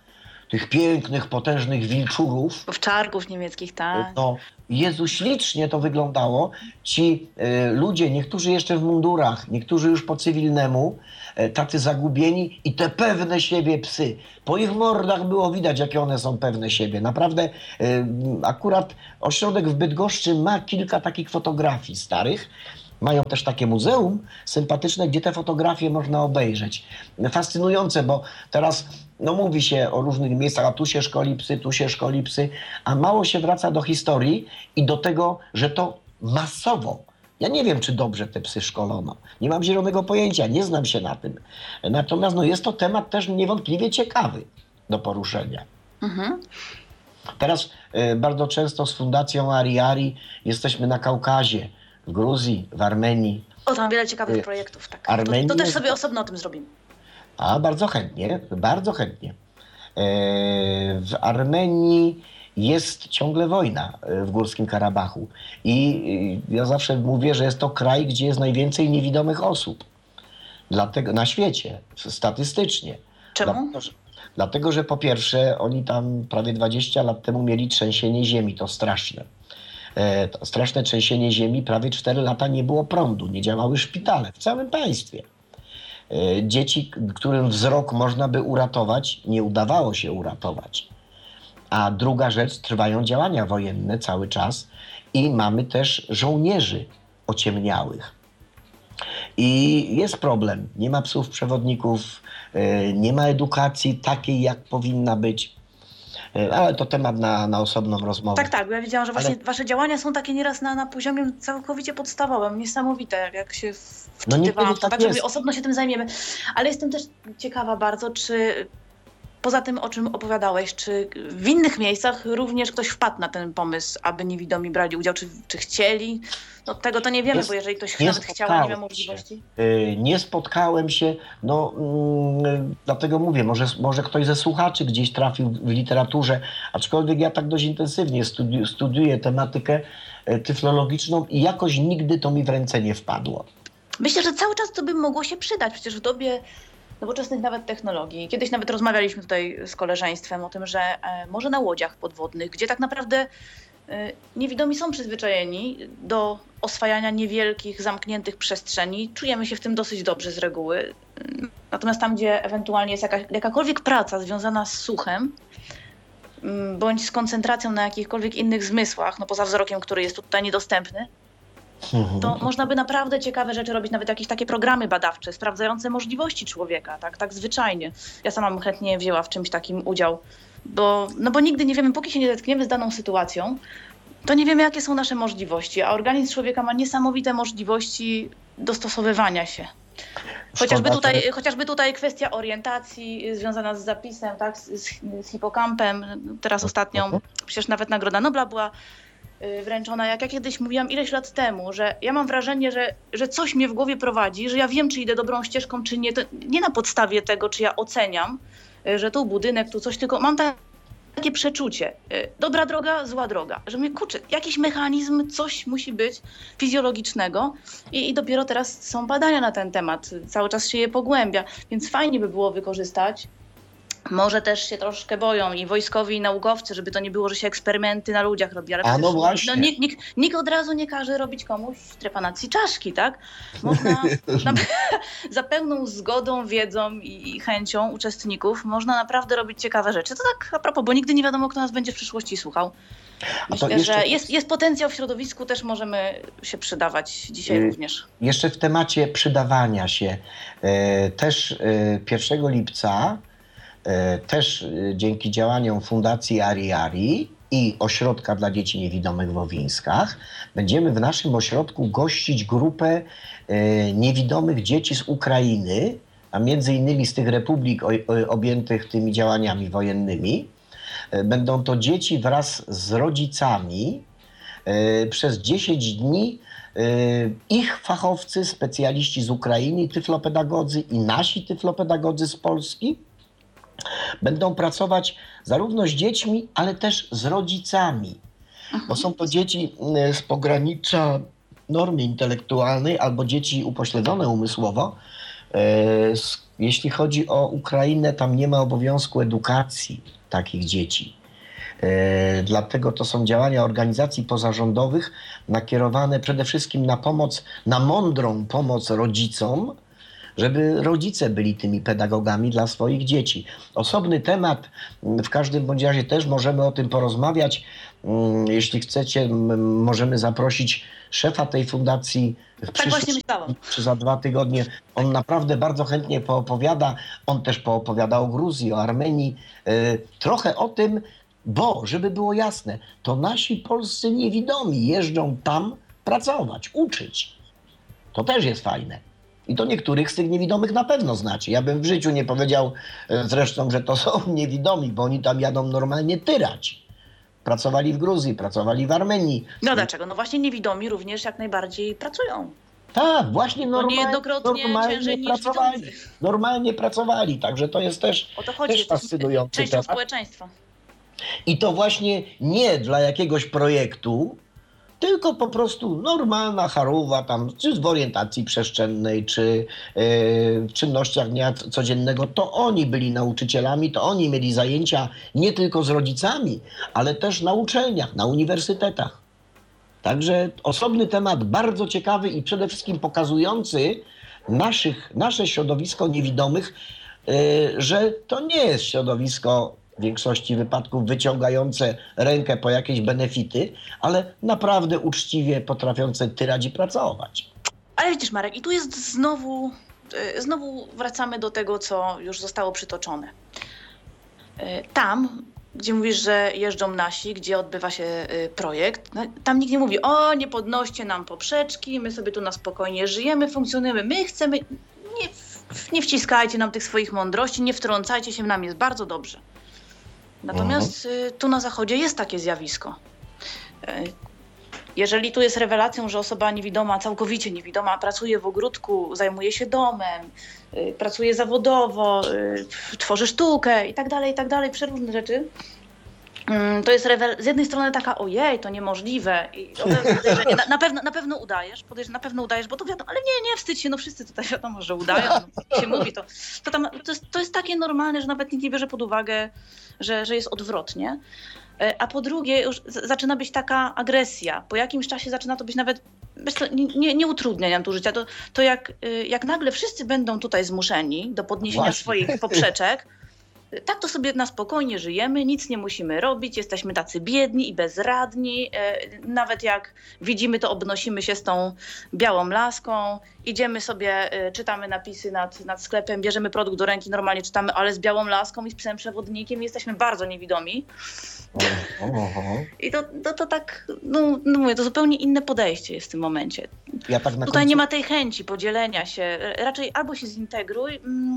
tych pięknych, potężnych wilczurów. Owczarków niemieckich, tak. No, Jezu, ślicznie to wyglądało. Ci y, ludzie, niektórzy jeszcze w mundurach, niektórzy już po cywilnemu, y, tacy zagubieni i te pewne siebie psy. Po ich mordach było widać, jakie one są pewne siebie. Naprawdę y, akurat ośrodek w Bydgoszczy ma kilka takich fotografii starych. Mają też takie muzeum sympatyczne, gdzie te fotografie można obejrzeć. Fascynujące, bo teraz no, mówi się o różnych miejscach, a tu się szkoli psy, tu się szkoli psy, a mało się wraca do historii i do tego, że to masowo. Ja nie wiem, czy dobrze te psy szkolono. Nie mam zielonego pojęcia, nie znam się na tym. Natomiast no, jest to temat też niewątpliwie ciekawy do poruszenia. Mhm. Teraz y, bardzo często z Fundacją Ari-Ari jesteśmy na Kaukazie, w Gruzji, w Armenii. O, tam wiele ciekawych projektów, tak. Armenii to, to też jest... sobie osobno o tym zrobimy. A, bardzo chętnie, bardzo chętnie. E, w Armenii jest ciągle wojna w Górskim Karabachu. I ja zawsze mówię, że jest to kraj, gdzie jest najwięcej niewidomych osób. Dlatego, na świecie, statystycznie. Czemu? Dlatego, że, dlatego, że po pierwsze, oni tam prawie dwadzieścia lat temu mieli trzęsienie ziemi, to straszne. E, to straszne trzęsienie ziemi, prawie cztery lata nie było prądu, nie działały szpitale w całym państwie. E, dzieci, którym wzrok można by uratować, nie udawało się uratować. A druga rzecz, trwają działania wojenne cały czas i mamy też żołnierzy ociemniałych. I jest problem, nie ma psów przewodników, e, nie ma edukacji takiej, jak powinna być. Ale to temat na, na osobną rozmowę. Tak, tak, bo ja wiedziałam, że właśnie Ale... wasze działania są takie nieraz na, na poziomie całkowicie podstawowym, niesamowite, jak się wczytywałam. No to tak, tak, że osobno się tym zajmiemy. Ale jestem też ciekawa bardzo, czy poza tym, o czym opowiadałeś, czy w innych miejscach również ktoś wpadł na ten pomysł, aby niewidomi brali udział, czy, czy chcieli? No tego to nie wiemy, Jest, bo jeżeli ktoś nie nawet chciał, a nie miał możliwości. Yy, nie spotkałem się, no yy, dlatego mówię, może, może ktoś ze słuchaczy gdzieś trafił w literaturze, aczkolwiek ja tak dość intensywnie studi studiuję tematykę yy, tyflologiczną i jakoś nigdy to mi w ręce nie wpadło. Myślę, że cały czas to by mogło się przydać, przecież w dobie nowoczesnych nawet technologii. Kiedyś nawet rozmawialiśmy tutaj z koleżeństwem o tym, że e, może na łodziach podwodnych, gdzie tak naprawdę e, niewidomi są przyzwyczajeni do oswajania niewielkich, zamkniętych przestrzeni. Czujemy się w tym dosyć dobrze z reguły. Natomiast tam, gdzie ewentualnie jest jakaś, jakakolwiek praca związana z słuchem, m, bądź z koncentracją na jakichkolwiek innych zmysłach, no poza wzrokiem, który jest tutaj niedostępny, to można by naprawdę ciekawe rzeczy robić, nawet jakieś takie programy badawcze, sprawdzające możliwości człowieka, tak, tak zwyczajnie. Ja sama bym chętnie wzięła w czymś takim udział, bo, no bo nigdy nie wiemy, póki się nie zetkniemy z daną sytuacją, to nie wiemy, jakie są nasze możliwości, a organizm człowieka ma niesamowite możliwości dostosowywania się. Chociażby tutaj, chociażby tutaj kwestia orientacji związana z zapisem, tak, z, z hipokampem. Teraz ostatnio przecież nawet Nagroda Nobla była wręczona, jak ja kiedyś mówiłam ileś lat temu, że ja mam wrażenie, że, że coś mnie w głowie prowadzi, że ja wiem, czy idę dobrą ścieżką, czy nie. To nie na podstawie tego, czy ja oceniam, że tu budynek, tu coś, tylko mam takie przeczucie. Dobra droga, zła droga. Że mnie kurczę, jakiś mechanizm, coś musi być fizjologicznego i, i dopiero teraz są badania na ten temat. Cały czas się je pogłębia, więc fajnie by było wykorzystać. Może też się troszkę boją i wojskowi, i naukowcy, żeby to nie było, że się eksperymenty na ludziach robi. Ale A no właśnie. No, nikt, nikt, nikt od razu nie każe robić komuś trepanacji czaszki, tak? Można na, za pełną zgodą, wiedzą i, i chęcią uczestników można naprawdę robić ciekawe rzeczy. To tak a propos, bo nigdy nie wiadomo, kto nas będzie w przyszłości słuchał. Myślę, jeszcze... że jest, jest potencjał w środowisku, też możemy się przydawać dzisiaj yy, również. Jeszcze w temacie przydawania się. Yy, też yy, pierwszego lipca też dzięki działaniom Fundacji Ari-Ari i Ośrodka dla Dzieci Niewidomych w Owińskach będziemy w naszym ośrodku gościć grupę niewidomych dzieci z Ukrainy, a między innymi z tych republik objętych tymi działaniami wojennymi. Będą to dzieci wraz z rodzicami. Przez dziesięć dni ich fachowcy, specjaliści z Ukrainy, tyflopedagodzy i nasi tyflopedagodzy z Polski będą pracować zarówno z dziećmi, ale też z rodzicami. Aha. Bo są to dzieci z pogranicza normy intelektualnej albo dzieci upośledzone umysłowo, z jeśli chodzi o Ukrainę, tam nie ma obowiązku edukacji takich dzieci. E, dlatego to są działania organizacji pozarządowych nakierowane przede wszystkim na pomoc, na mądrą pomoc rodzicom, żeby rodzice byli tymi pedagogami dla swoich dzieci. Osobny temat, w każdym bądź razie też możemy o tym porozmawiać. Jeśli chcecie, możemy zaprosić szefa tej fundacji w Tak właśnie myślałam. czy za dwa tygodnie. On naprawdę bardzo chętnie poopowiada. On też poopowiada o Gruzji, o Armenii. Trochę o tym, bo żeby było jasne, to nasi polscy niewidomi jeżdżą tam pracować, uczyć. To też jest fajne. I to niektórych z tych niewidomych na pewno znacie. Ja bym w życiu nie powiedział zresztą, że to są niewidomi, bo oni tam jadą normalnie tyrać. Pracowali w Gruzji, pracowali w Armenii. No dlaczego? No właśnie niewidomi również jak najbardziej pracują. Tak, właśnie normalnie, niejednokrotnie normalnie ciężej niż pracowali. widzący. Normalnie pracowali, także to jest też, O to chodzi, też jesteśmy fascynujący częścią temat. społeczeństwa. I to właśnie nie dla jakiegoś projektu, tylko po prostu normalna charówa tam, czy w orientacji przestrzennej, czy yy, w czynnościach dnia codziennego, to oni byli nauczycielami, to oni mieli zajęcia nie tylko z rodzicami, ale też na uczelniach, na uniwersytetach. Także osobny temat, bardzo ciekawy i przede wszystkim pokazujący naszych, nasze środowisko niewidomych, yy, że to nie jest środowisko w większości wypadków wyciągające rękę po jakieś benefity, ale naprawdę uczciwie potrafiące tyrać i pracować. Ale widzisz, Marek, i tu jest znowu, y, znowu wracamy do tego, co już zostało przytoczone. Y, Tam, gdzie mówisz, że jeżdżą nasi, gdzie odbywa się y, projekt, no, tam nikt nie mówi: o, nie podnoście nam poprzeczki, my sobie tu na spokojnie żyjemy, funkcjonujemy, my chcemy, nie, w- nie wciskajcie nam tych swoich mądrości, nie wtrącajcie się, nam jest bardzo dobrze. Natomiast y, tu na zachodzie jest takie zjawisko. Y, Jeżeli tu jest rewelacją, że osoba niewidoma, całkowicie niewidoma, pracuje w ogródku, zajmuje się domem, y, pracuje zawodowo, y, tworzy sztukę i tak dalej, i tak dalej, przeróżne rzeczy, mm, to jest rewel- z jednej strony taka: ojej, to niemożliwe, i od razu podejrzenie, na, na, pewno, na pewno udajesz, podejrz, na pewno udajesz, bo to wiadomo, ale nie, nie wstydź się, no wszyscy tutaj wiadomo, że udają, no, się mówi, to, to, tam, to, jest, to jest takie normalne, że nawet nikt nie bierze pod uwagę, że, że jest odwrotnie. E, A po drugie, już z- zaczyna być taka agresja. Po jakimś czasie zaczyna to być nawet, wiesz co, nie, nie, nie utrudnia nam tu życia. To, to jak, y, jak nagle wszyscy będą tutaj zmuszeni do podniesienia Właśnie. swoich poprzeczek, y, tak to sobie na spokojnie żyjemy, nic nie musimy robić, jesteśmy tacy biedni i bezradni. E, Nawet jak widzimy, to obnosimy się z tą białą laską, idziemy sobie, y, czytamy napisy nad, nad sklepem, bierzemy produkt do ręki, normalnie czytamy, ale z białą laską i z psem przewodnikiem, jesteśmy bardzo niewidomi. Oho. I to, to, to tak, no, no mówię, to zupełnie inne podejście jest w tym momencie. Ja tak na Tutaj końcu... nie ma tej chęci podzielenia się. Raczej albo się zintegruj, mm,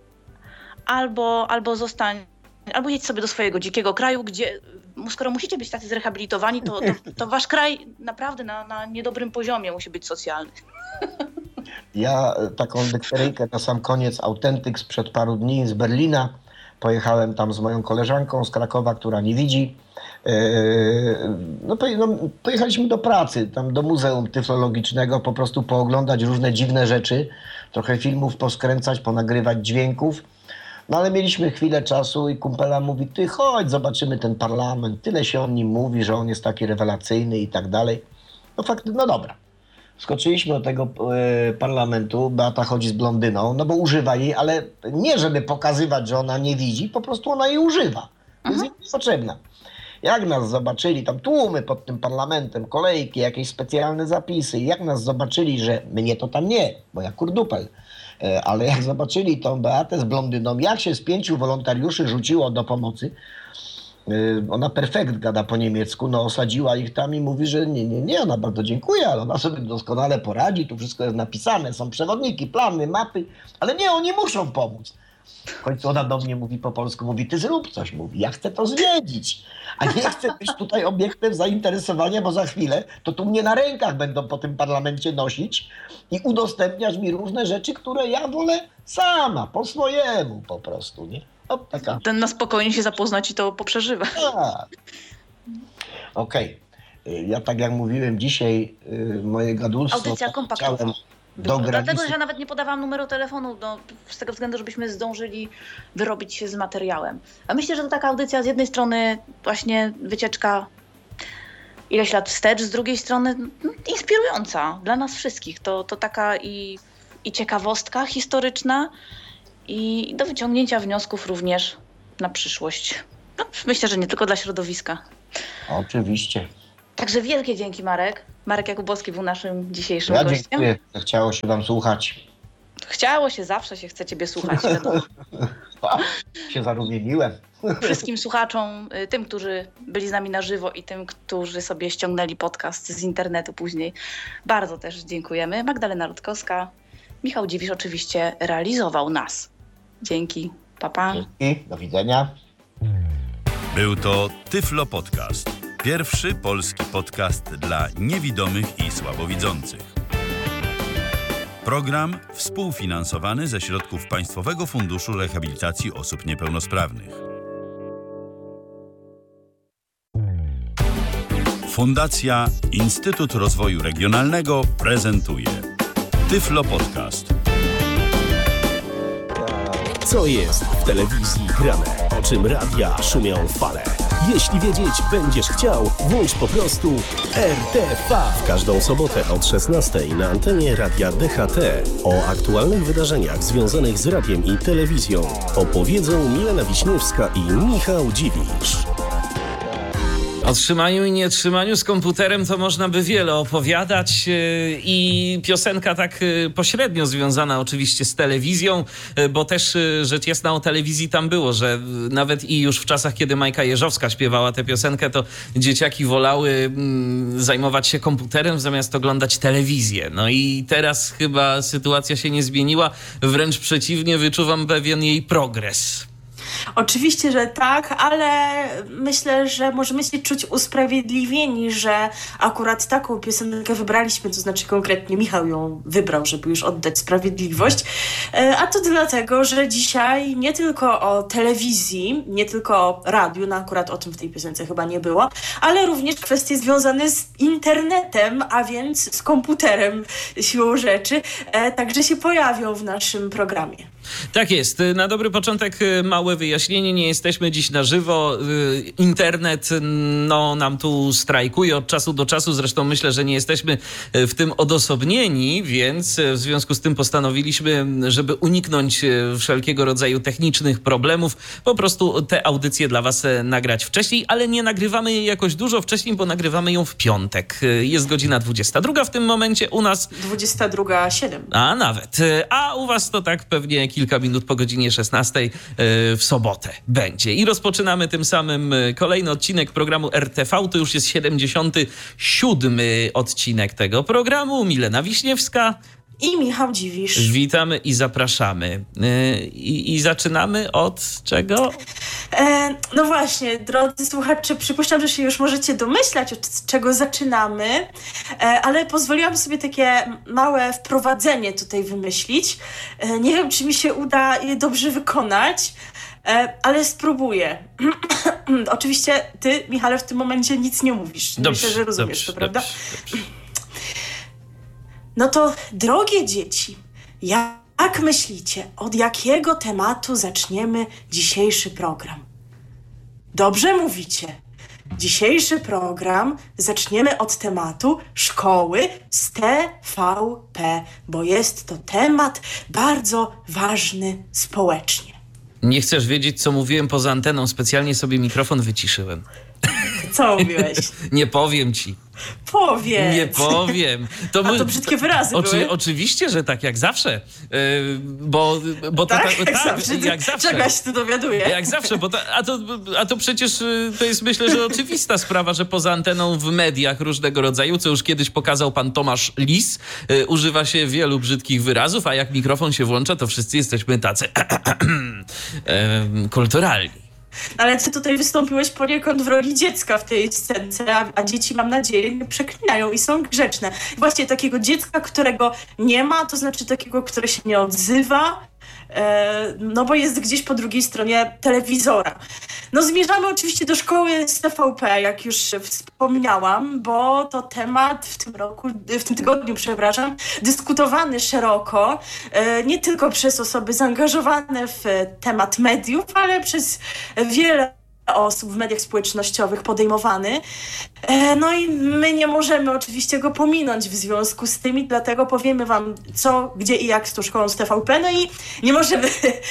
albo, albo zostań, albo jedź sobie do swojego dzikiego kraju, gdzie, skoro musicie być tacy zrehabilitowani, to, to, to wasz kraj naprawdę na, na niedobrym poziomie musi być socjalny. Ja e, taką dykteryjkę na sam koniec, autentyk sprzed paru dni z Berlina. Pojechałem tam z moją koleżanką z Krakowa, która nie widzi. E, No, poje- no, pojechaliśmy do pracy, tam do Muzeum Tyflologicznego, po prostu pooglądać różne dziwne rzeczy, trochę filmów poskręcać, ponagrywać dźwięków. No ale mieliśmy chwilę czasu i kumpela mówi: ty chodź, zobaczymy ten parlament. Tyle się o nim mówi, że on jest taki rewelacyjny i tak dalej. No fakt, no dobra. Skoczyliśmy do tego e, parlamentu, Beata chodzi z blondyną, no bo używa jej, ale nie żeby pokazywać, że ona nie widzi, po prostu ona jej używa. Jest jej potrzebna. Jak nas zobaczyli, tam tłumy pod tym parlamentem, kolejki, jakieś specjalne zapisy, jak nas zobaczyli, że mnie to tam nie, bo ja kurdupel, e, ale jak zobaczyli tą Beatę z blondyną, jak się z pięciu wolontariuszy rzuciło do pomocy, e, ona perfekt gada po niemiecku, no osadziła ich tam i mówi, że nie, nie, nie, ona bardzo dziękuję, ale ona sobie doskonale poradzi, tu wszystko jest napisane, są przewodniki, plany, mapy, ale nie, oni muszą pomóc. W końcu ona do mnie mówi po polsku, mówi: ty zrób coś, mówi, ja chcę to zwiedzić, a nie chcę być tutaj obiektem zainteresowania, bo za chwilę to tu mnie na rękach będą po tym parlamencie nosić i udostępniać mi różne rzeczy, które ja wolę sama, po swojemu po prostu, nie? No, taka, Ten na spokojnie się zapoznać i to poprzeżywa. tak. Okej. Y, Ja tak jak mówiłem dzisiaj, y, moje gadulstwo Audycja to kompaktowa. chciałem, do granicy. Dlatego, że ja nawet nie podawałam numeru telefonu, no, z tego względu, żebyśmy zdążyli wyrobić się z materiałem. A myślę, że to taka audycja z jednej strony właśnie wycieczka ileś lat wstecz, z drugiej strony no, inspirująca dla nas wszystkich. To, to taka i, i ciekawostka historyczna i do wyciągnięcia wniosków również na przyszłość. No, myślę, że nie tylko dla środowiska. Oczywiście. Także wielkie dzięki, Marek. Marek Jakubowski był naszym dzisiejszym Ja gościem. dziękuję, chciało się wam słuchać. Chciało się, zawsze się chce ciebie słuchać, wiadomo. się zarumieniłem. Wszystkim słuchaczom, tym, którzy byli z nami na żywo i tym, którzy sobie ściągnęli podcast z internetu później, bardzo też dziękujemy. Magdalena Rutkowska, Michał Dziwisz oczywiście realizował nas. Dzięki, pa, pa. Dzięki, do widzenia. Był to Tyflo Podcast. Pierwszy polski podcast dla niewidomych i słabowidzących. Program współfinansowany ze środków Państwowego Funduszu Rehabilitacji Osób Niepełnosprawnych. Fundacja Instytut Rozwoju Regionalnego prezentuje Tyflo Podcast. Co jest w telewizji grane? O czym radia szumią fale? Jeśli wiedzieć będziesz chciał, włącz po prostu R T V. W każdą sobotę od szesnastej na antenie Radia D H T o aktualnych wydarzeniach związanych z radiem i telewizją opowiedzą Milena Wiśniewska i Michał Dziwisz. O trzymaniu i nietrzymaniu z komputerem to można by wiele opowiadać i piosenka tak pośrednio związana oczywiście z telewizją, bo też rzecz jasna o telewizji tam było, że nawet i już w czasach, kiedy Majka Jeżowska śpiewała tę piosenkę, to dzieciaki wolały zajmować się komputerem zamiast oglądać telewizję. No i teraz chyba sytuacja się nie zmieniła, wręcz przeciwnie, wyczuwam pewien jej progres. Oczywiście, że tak, ale myślę, że możemy się czuć usprawiedliwieni, że akurat taką piosenkę wybraliśmy, to znaczy konkretnie Michał ją wybrał, żeby już oddać sprawiedliwość, a to dlatego, że dzisiaj nie tylko o telewizji, nie tylko o radiu, no akurat o tym w tej piosence chyba nie było, ale również kwestie związane z internetem, a więc z komputerem siłą rzeczy, także się pojawią w naszym programie. Tak jest. Na dobry początek małe wyjaśnienie. Nie jesteśmy dziś na żywo. Internet no, nam tu strajkuje od czasu do czasu. Zresztą myślę, że nie jesteśmy w tym odosobnieni, więc w związku z tym postanowiliśmy, żeby uniknąć wszelkiego rodzaju technicznych problemów, po prostu te audycje dla was nagrać wcześniej, ale nie nagrywamy jej jakoś dużo wcześniej, bo nagrywamy ją w piątek. Jest godzina dwudziesta druga w tym momencie. U nas... dwudziesta druga siedem. A nawet. A u was to tak pewnie kilka minut po godzinie szesnastej w sobotę będzie. I rozpoczynamy tym samym kolejny odcinek programu R T V. To już jest siedemdziesiąty siódmy odcinek tego programu. Milena Wiśniewska i Michał Dziwisz. Witamy i zapraszamy. I, i zaczynamy od czego? E, no właśnie, drodzy słuchacze, przypuszczam, że się już możecie domyślać, od czego zaczynamy, e, ale pozwoliłam sobie takie małe wprowadzenie tutaj wymyślić. E, nie wiem, czy mi się uda je dobrze wykonać, e, ale spróbuję. Oczywiście ty, Michale, w tym momencie nic nie mówisz. Dobrze, Myślę, że rozumiesz dobrze, to, prawda? Dobrze, dobrze. No to, drogie dzieci, jak myślicie, od jakiego tematu zaczniemy dzisiejszy program? Dobrze mówicie. Dzisiejszy program zaczniemy od tematu szkoły z T V P, bo jest to temat bardzo ważny społecznie. Nie chcesz wiedzieć, co mówiłem poza anteną? Specjalnie sobie mikrofon wyciszyłem. Co mówiłeś? Nie powiem ci. Powiedz. Nie powiem. To A to brzydkie wyrazy oczy, były? Oczywiście, że tak, jak zawsze. Yy, bo, bo to tak, tak, jak, tak, zawsze. jak zawsze. Czego ja się tu dowiaduję? Jak zawsze, bo to, a, to, a to przecież to jest, myślę, że oczywista sprawa, że poza anteną w mediach różnego rodzaju, co już kiedyś pokazał pan Tomasz Lis, yy, używa się wielu brzydkich wyrazów, a jak mikrofon się włącza, to wszyscy jesteśmy tacy yy, kulturalni. Ale ty tutaj wystąpiłeś poniekąd w roli dziecka w tej scence, a, a dzieci, mam nadzieję, nie przeklinają i są grzeczne. I właśnie takiego dziecka, którego nie ma, to znaczy takiego, które się nie odzywa, no bo jest gdzieś po drugiej stronie telewizora. No zmierzamy oczywiście do szkoły z T V P, jak już wspomniałam, bo to temat w tym roku, w tym tygodniu, przepraszam, dyskutowany szeroko, nie tylko przez osoby zaangażowane w temat mediów, ale przez wiele osób w mediach społecznościowych podejmowany. No i my nie możemy oczywiście go pominąć w związku z tym i dlatego powiemy wam co, gdzie i jak z tą szkołą z T V P. No i nie możemy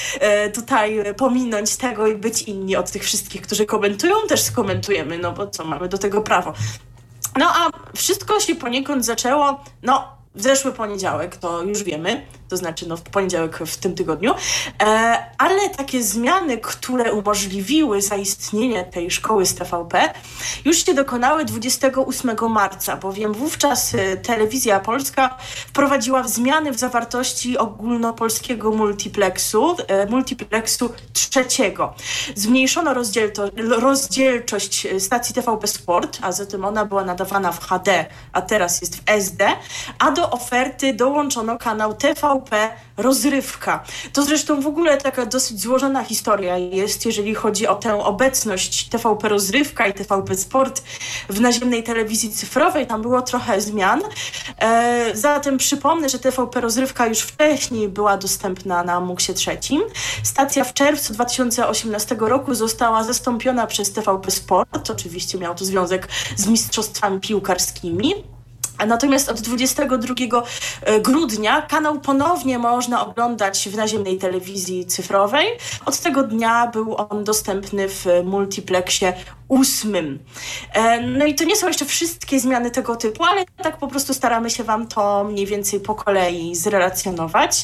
tutaj pominąć tego i być inni od tych wszystkich, którzy komentują. Też skomentujemy, no bo co, mamy do tego prawo. No a wszystko się poniekąd zaczęło, no w zeszły poniedziałek, to już wiemy, to znaczy no w poniedziałek w tym tygodniu, e, ale takie zmiany, które umożliwiły zaistnienie tej szkoły z T V P, już się dokonały dwudziestego ósmego marca, bowiem wówczas Telewizja Polska wprowadziła zmiany w zawartości ogólnopolskiego multiplexu, e, multiplexu trzeciego. Zmniejszono rozdzielto, rozdzielczość stacji T V P Sport, a zatem ona była nadawana w H D, a teraz jest w S D, a do oferty dołączono kanał T V P Rozrywka. To zresztą w ogóle taka dosyć złożona historia jest, jeżeli chodzi o tę obecność T V P Rozrywka i T V P Sport w naziemnej telewizji cyfrowej. Tam było trochę zmian. E, zatem przypomnę, że T V P Rozrywka już wcześniej była dostępna na muksie trzecim. Stacja w czerwcu dwa tysiące osiemnastego roku została zastąpiona przez T V P Sport. Oczywiście miał to związek z mistrzostwami piłkarskimi. Natomiast od dwudziestego drugiego grudnia kanał ponownie można oglądać w naziemnej telewizji cyfrowej. Od tego dnia był on dostępny w multiplexie ósmym. No i to nie są jeszcze wszystkie zmiany tego typu, ale tak po prostu staramy się wam to mniej więcej po kolei zrelacjonować.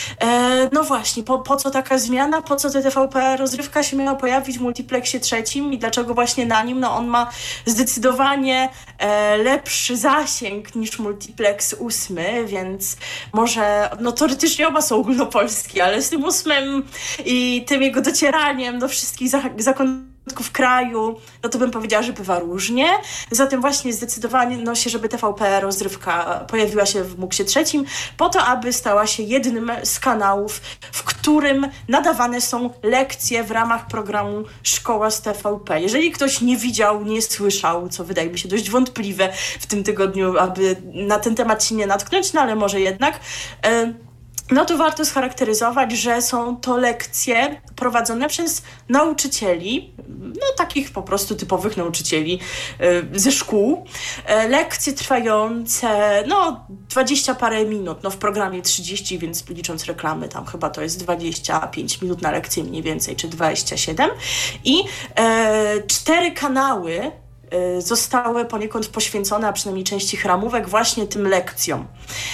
No właśnie, po, po co taka zmiana? Po co T V P Rozrywka się miała pojawić w multiplexie trzecim i dlaczego właśnie na nim? No on ma zdecydowanie lepszy zasięg niż multiplex ósmy, więc może, no teoretycznie oba są ogólnopolskie, ale z tym ósmym i tym jego docieraniem do wszystkich zakątków w kraju, no to bym powiedziała, że bywa różnie. Zatem właśnie zdecydowanie no się, żeby T V P Rozrywka pojawiła się w muksie trzecim, po to, aby stała się jednym z kanałów, w którym nadawane są lekcje w ramach programu Szkoła z T V P. Jeżeli ktoś nie widział, nie słyszał, co wydaje mi się dość wątpliwe w tym tygodniu, aby na ten temat się nie natknąć, no ale może jednak... Yy, no to warto scharakteryzować, że są to lekcje prowadzone przez nauczycieli, no takich po prostu typowych nauczycieli y, ze szkół. E, lekcje trwające no dwadzieścia parę minut, no w programie trzydzieści, więc licząc reklamy tam chyba to jest dwadzieścia pięć minut na lekcję mniej więcej, czy dwadzieścia siedem. I e, cztery kanały y, zostały poniekąd poświęcone, a przynajmniej część ich ramówek właśnie tym lekcjom.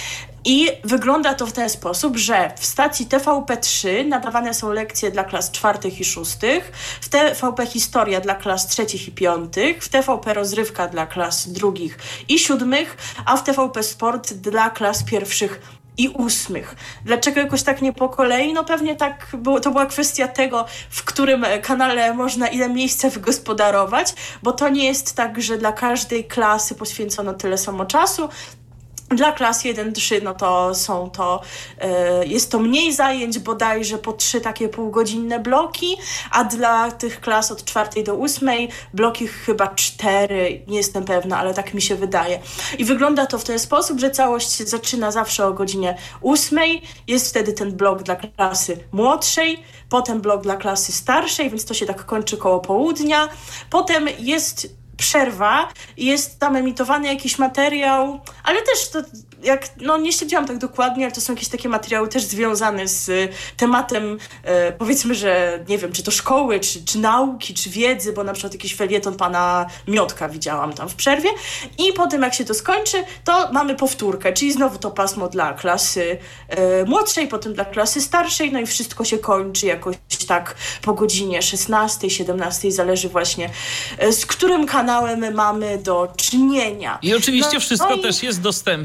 I wygląda to w ten sposób, że w stacji T V P trzy nadawane są lekcje dla klas czwartych i szóstych, w T V P Historia dla klas trzecich i piątych, w T V P Rozrywka dla klas drugich i siódmych, a w T V P Sport dla klas pierwszych i ósmych. Dlaczego jakoś tak nie po kolei? No pewnie tak, było, to była kwestia tego, w którym kanale można ile miejsca wygospodarować, bo to nie jest tak, że dla każdej klasy poświęcono tyle samo czasu. Dla klas jeden trzy no to są to, y, jest to mniej zajęć, bodajże po trzy takie półgodzinne bloki, a dla tych klas od czwartej do ósmej bloki chyba cztery, nie jestem pewna, ale tak mi się wydaje. I wygląda to w ten sposób, że całość się zaczyna zawsze o godzinie ósmej, jest wtedy ten blok dla klasy młodszej, potem blok dla klasy starszej, więc to się tak kończy koło południa, potem jest przerwa i jest tam emitowany jakiś materiał, ale też to jak, no nie śledziłam tak dokładnie, ale to są jakieś takie materiały też związane z tematem, e, powiedzmy, że nie wiem, czy to szkoły, czy, czy nauki, czy wiedzy, bo na przykład jakiś felieton pana Miotka widziałam tam w przerwie i potem jak się to skończy, to mamy powtórkę, czyli znowu to pasmo dla klasy e, młodszej, potem dla klasy starszej, no i wszystko się kończy jakoś tak po godzinie szesnastej, siedemnastej, zależy właśnie e, z którym kanałem mamy do czynienia. I oczywiście no, wszystko no i... też jest dostępne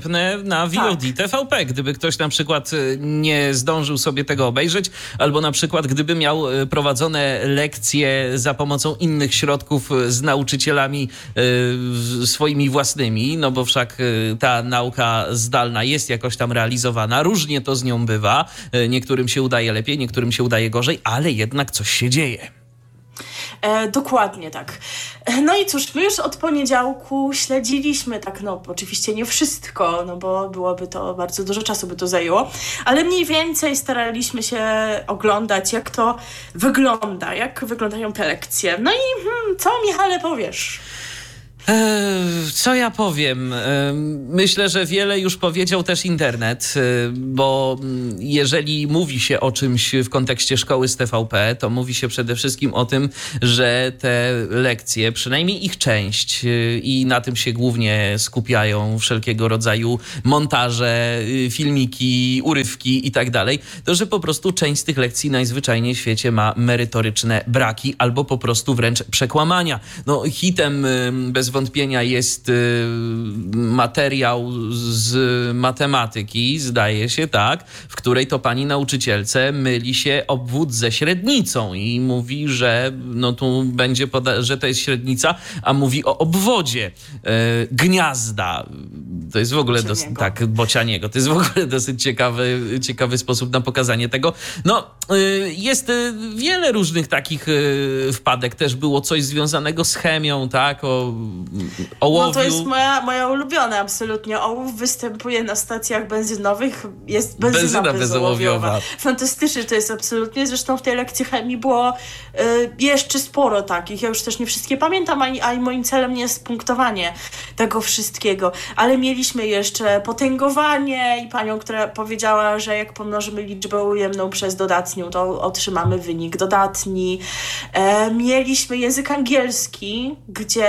na V O D Tak. T V P, gdyby ktoś na przykład nie zdążył sobie tego obejrzeć, albo na przykład gdyby miał prowadzone lekcje za pomocą innych środków z nauczycielami y, swoimi własnymi, no bo wszak y, ta nauka zdalna jest jakoś tam realizowana, różnie to z nią bywa, y, niektórym się udaje lepiej, niektórym się udaje gorzej, ale jednak coś się dzieje. E, dokładnie tak. No i cóż, my już od poniedziałku śledziliśmy tak, no oczywiście nie wszystko, no bo byłoby to, bardzo dużo czasu by to zajęło, ale mniej więcej staraliśmy się oglądać, jak to wygląda, jak wyglądają te lekcje. No i hmm, co, Michale, powiesz? Co ja powiem? Myślę, że wiele już powiedział też internet, bo jeżeli mówi się o czymś w kontekście szkoły z T V P, to mówi się przede wszystkim o tym, że te lekcje, przynajmniej ich część, i na tym się głównie skupiają wszelkiego rodzaju montaże, filmiki, urywki i tak dalej, to że po prostu część z tych lekcji najzwyczajniej w świecie ma merytoryczne braki albo po prostu wręcz przekłamania. No hitem bez wątpienia jest y, materiał z matematyki, zdaje się, tak, w której to pani nauczycielce myli się obwód ze średnicą i mówi, że no tu będzie, poda- że to jest średnica, a mówi o obwodzie y, gniazda. To jest w ogóle dosyć, tak, bocianiego. To jest w ogóle dosyć ciekawy, ciekawy sposób na pokazanie tego. No, y, jest y, wiele różnych takich y, wpadek. Też było coś związanego z chemią, tak, o ołowiu. No to jest moja, moja ulubiona absolutnie. Ołów występuje na stacjach benzynowych. Jest benzyna, Benzyna bezołowiowa. bezołowiowa. Fantastycznie to jest absolutnie. Zresztą w tej lekcji chemii było y, jeszcze sporo takich. Ja już też nie wszystkie pamiętam, a, a moim celem nie jest punktowanie tego wszystkiego. Ale mieliśmy jeszcze potęgowanie i panią, która powiedziała, że jak pomnożymy liczbę ujemną przez dodatnią, to otrzymamy wynik dodatni. E, mieliśmy język angielski, gdzie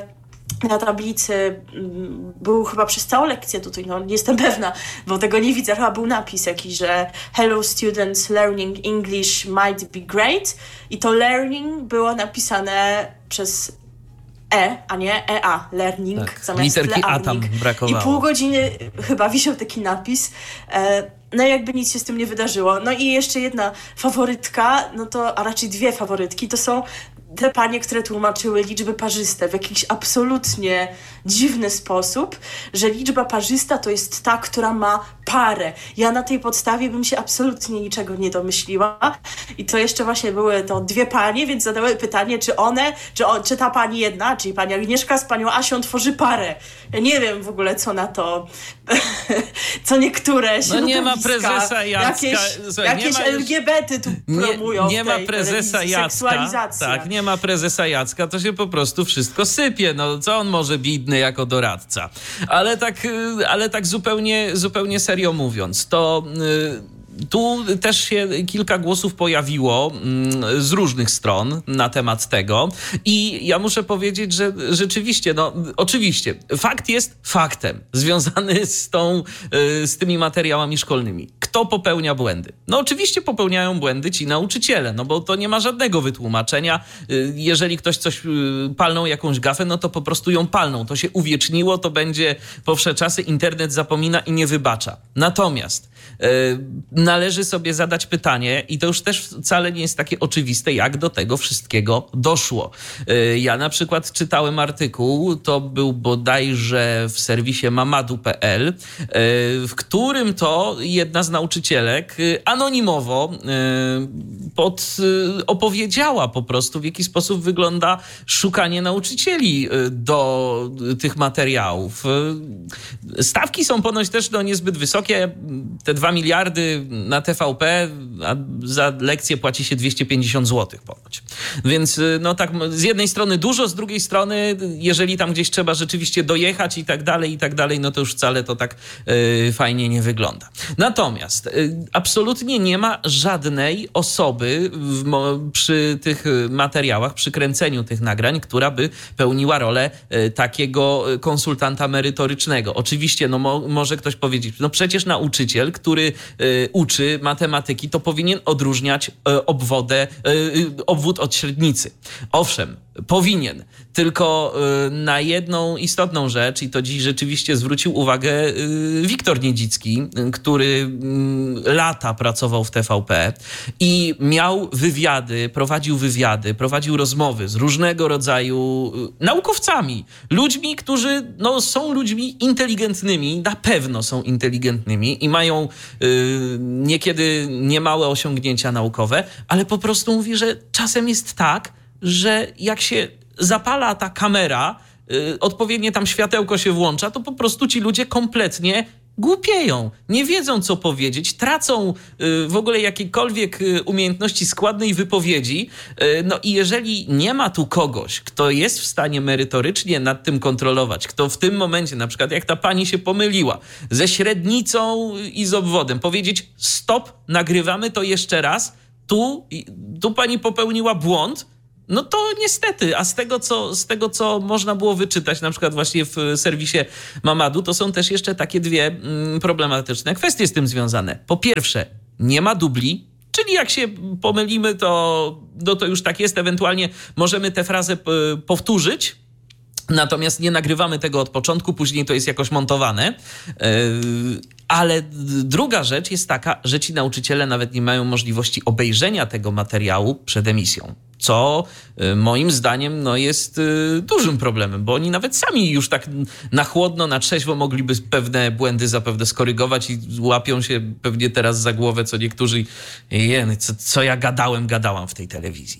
na tablicy był chyba przez całą lekcję tutaj, no nie jestem pewna, bo tego nie widzę, chyba był napis jakiś, że hello students, learning English might be great i to learning było napisane przez E, a nie E A, learning, tak, zamiast literki learning. A tam brakowało. I pół godziny chyba wisiał taki napis, e, no jakby nic się z tym nie wydarzyło. No i jeszcze jedna faworytka, no to, a raczej dwie faworytki, to są te panie, które tłumaczyły liczby parzyste w jakiś absolutnie dziwny sposób, że liczba parzysta to jest ta, która ma parę. Ja na tej podstawie bym się absolutnie niczego nie domyśliła. I to jeszcze właśnie były to dwie panie, więc zadały pytanie, czy one, czy, on, czy ta pani jedna, czyli pani Agnieszka z panią Asią tworzy parę. Ja nie wiem w ogóle, co na to, co niektóre No nie ma prezesa Jacka. Jakieś, Słuchaj, jakieś nie ma już, L G B T tu promują Nie, nie w ma tej prezesa telewizji. Jacka. Seksualizacja. Tak, nie ma prezesa Jacka, to się po prostu wszystko sypie. No co on może bidny jako doradca? Ale tak, ale tak zupełnie, zupełnie serio mówiąc, to tu też się kilka głosów pojawiło z różnych stron na temat tego i ja muszę powiedzieć, że rzeczywiście, no oczywiście, fakt jest faktem związany z tą, z tymi materiałami szkolnymi. Kto popełnia błędy? No oczywiście popełniają błędy ci nauczyciele, no bo to nie ma żadnego wytłumaczenia. Jeżeli ktoś coś palnął, jakąś gafę, no to po prostu ją palną. To się uwieczniło, to będzie po wsze czasy, internet zapomina i nie wybacza. Natomiast yy, należy sobie zadać pytanie i to już też wcale nie jest takie oczywiste, jak do tego wszystkiego doszło. Yy, ja na przykład czytałem artykuł, to był bodajże w serwisie mamadu kropka p l, yy, w którym to jedna z nauczycielek yy, anonimowo yy, pod, yy, opowiedziała po prostu, w jaki sposób wygląda szukanie nauczycieli yy, do yy, tych materiałów. Yy, stawki są ponoć też no, niezbyt wysokie. Te dwa miliardy na T V P, a za lekcję płaci się dwieście pięćdziesiąt złotych ponoć. Więc no tak, z jednej strony dużo, z drugiej strony, jeżeli tam gdzieś trzeba rzeczywiście dojechać i tak dalej, i tak dalej, no to już wcale to tak y, fajnie nie wygląda. Natomiast y, absolutnie nie ma żadnej osoby w, mo, przy tych materiałach, przy kręceniu tych nagrań, która by pełniła rolę y, takiego konsultanta merytorycznego. Oczywiście, no mo, może ktoś powiedzieć, no przecież nauczyciel, który y, uczy matematyki, to powinien odróżniać y, obwodę, y, obwód od średnicy. Owszem, powinien. Tylko na jedną istotną rzecz, i to dziś rzeczywiście zwrócił uwagę Wiktor Niedzicki, który lata pracował w T V P i miał wywiady, prowadził wywiady, prowadził rozmowy z różnego rodzaju naukowcami, ludźmi, którzy no, są ludźmi inteligentnymi, na pewno są inteligentnymi i mają y, niekiedy niemałe osiągnięcia naukowe, ale po prostu mówi, że czasem jest tak, że jak się zapala ta kamera, y, odpowiednie tam światełko się włącza, to po prostu ci ludzie kompletnie głupieją, nie wiedzą co powiedzieć, tracą y, w ogóle jakiekolwiek y, umiejętności składnej wypowiedzi. Y, no i jeżeli nie ma tu kogoś, kto jest w stanie merytorycznie nad tym kontrolować, kto w tym momencie, na przykład jak ta pani się pomyliła, ze średnicą i z obwodem, powiedzieć stop, nagrywamy to jeszcze raz, tu, tu pani popełniła błąd, no to niestety, a z tego, co, z tego, co można było wyczytać, na przykład właśnie w serwisie Mamadu, to są też jeszcze takie dwie mm, problematyczne kwestie z tym związane. Po pierwsze, nie ma dubli, czyli jak się pomylimy, to, no to już tak jest, ewentualnie możemy tę frazę p- powtórzyć, natomiast nie nagrywamy tego od początku, później to jest jakoś montowane. Yy, ale druga rzecz jest taka, że ci nauczyciele nawet nie mają możliwości obejrzenia tego materiału przed emisją. Co y, moim zdaniem no, jest y, dużym problemem, bo oni nawet sami już tak na chłodno, na trzeźwo mogliby pewne błędy zapewne skorygować i łapią się pewnie teraz za głowę, co niektórzy, jeny, co, co ja gadałem, gadałam w tej telewizji.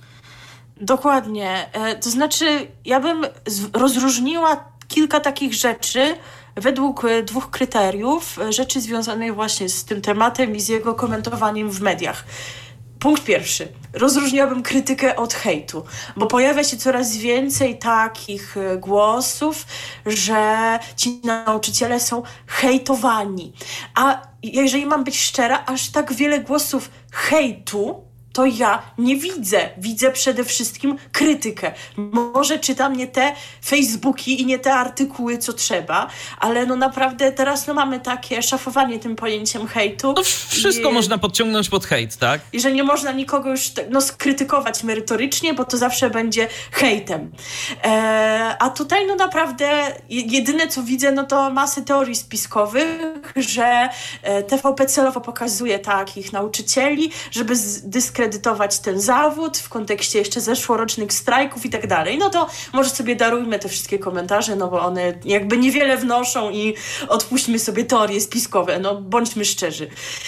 Dokładnie. E, to znaczy, ja bym z- rozróżniła kilka takich rzeczy według e, dwóch kryteriów, e, rzeczy związanych właśnie z tym tematem i z jego komentowaniem w mediach. Punkt pierwszy. Rozróżniłabym krytykę od hejtu, bo pojawia się coraz więcej takich głosów, że ci nauczyciele są hejtowani. A jeżeli mam być szczera, aż tak wiele głosów hejtu to ja nie widzę. Widzę przede wszystkim krytykę. Może czytam nie te Facebooki i nie te artykuły, co trzeba, ale no naprawdę teraz no mamy takie szafowanie tym pojęciem hejtu. No wszystko I, można podciągnąć pod hejt, tak? I że nie można nikogo już no, skrytykować merytorycznie, bo to zawsze będzie hejtem. E, a tutaj no naprawdę jedyne, co widzę, no to masy teorii spiskowych, że T V P celowo pokazuje takich nauczycieli, żeby zdyskredytować ten zawód w kontekście jeszcze zeszłorocznych strajków i tak dalej, no to może sobie darujmy te wszystkie komentarze, no bo one jakby niewiele wnoszą i odpuśćmy sobie teorie spiskowe, no bądźmy szczerzy.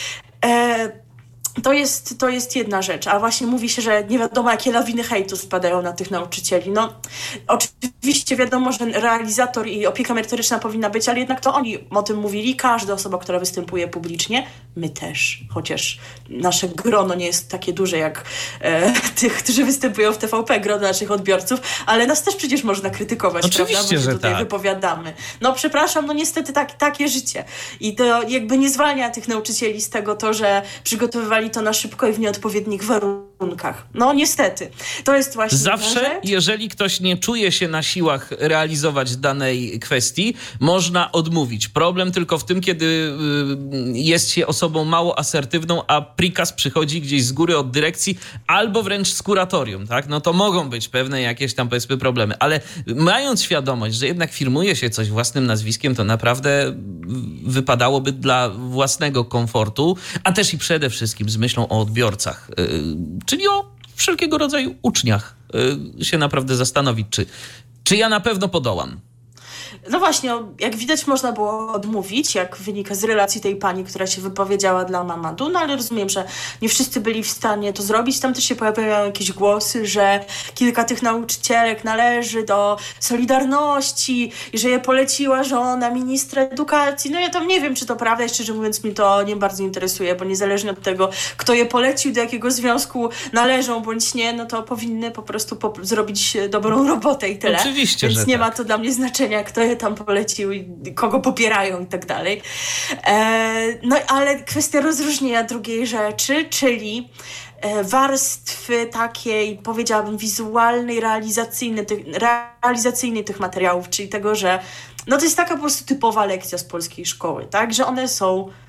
E- To jest, to jest jedna rzecz, a właśnie mówi się, że nie wiadomo jakie lawiny hejtu spadają na tych nauczycieli. No oczywiście wiadomo, że realizator i opieka merytoryczna powinna być, ale jednak to oni o tym mówili, każda osoba, która występuje publicznie, my też, chociaż nasze grono nie jest takie duże jak e, tych, którzy występują w T V P, grono naszych odbiorców, ale nas też przecież można krytykować, oczywiście, prawda? Bo się że tutaj tak. wypowiadamy. No przepraszam, no niestety tak, takie życie. I to jakby nie zwalnia tych nauczycieli z tego to, że przygotowywali to na szybko i w nieodpowiednich warunkach. No niestety. To jest właśnie zawsze, jeżeli ktoś nie czuje się na siłach realizować danej kwestii, można odmówić. Problem tylko w tym, kiedy jest się osobą mało asertywną, a prikaz przychodzi gdzieś z góry od dyrekcji albo wręcz z kuratorium, tak? No to mogą być pewne jakieś tam powiedzmy problemy, ale mając świadomość, że jednak firmuje się coś własnym nazwiskiem, to naprawdę wypadałoby dla własnego komfortu, a też i przede wszystkim z myślą o odbiorcach, yy, czyli o wszelkiego rodzaju uczniach, yy, się naprawdę zastanowić, czy, czy ja na pewno podołam. No właśnie, jak widać można było odmówić, jak wynika z relacji tej pani, która się wypowiedziała dla Mamadu, no ale rozumiem, że nie wszyscy byli w stanie to zrobić. Tam też się pojawiają jakieś głosy, że kilka tych nauczycielek należy do Solidarności i że je poleciła żona ministra edukacji. No ja tam nie wiem, czy to prawda i szczerze mówiąc mi to nie bardzo interesuje, bo niezależnie od tego, kto je polecił, do jakiego związku należą bądź nie, no to powinny po prostu po- zrobić dobrą robotę i tyle. Oczywiście, Więc że nie tak. ma to dla mnie znaczenia, kto je tam polecił i kogo popierają i tak dalej. E, no ale kwestia rozróżnienia drugiej rzeczy, czyli e, warstwy takiej, powiedziałabym, wizualnej, realizacyjnej tych, realizacyjnej tych materiałów, czyli tego, że no to jest taka po prostu typowa lekcja z polskiej szkoły, tak, że one są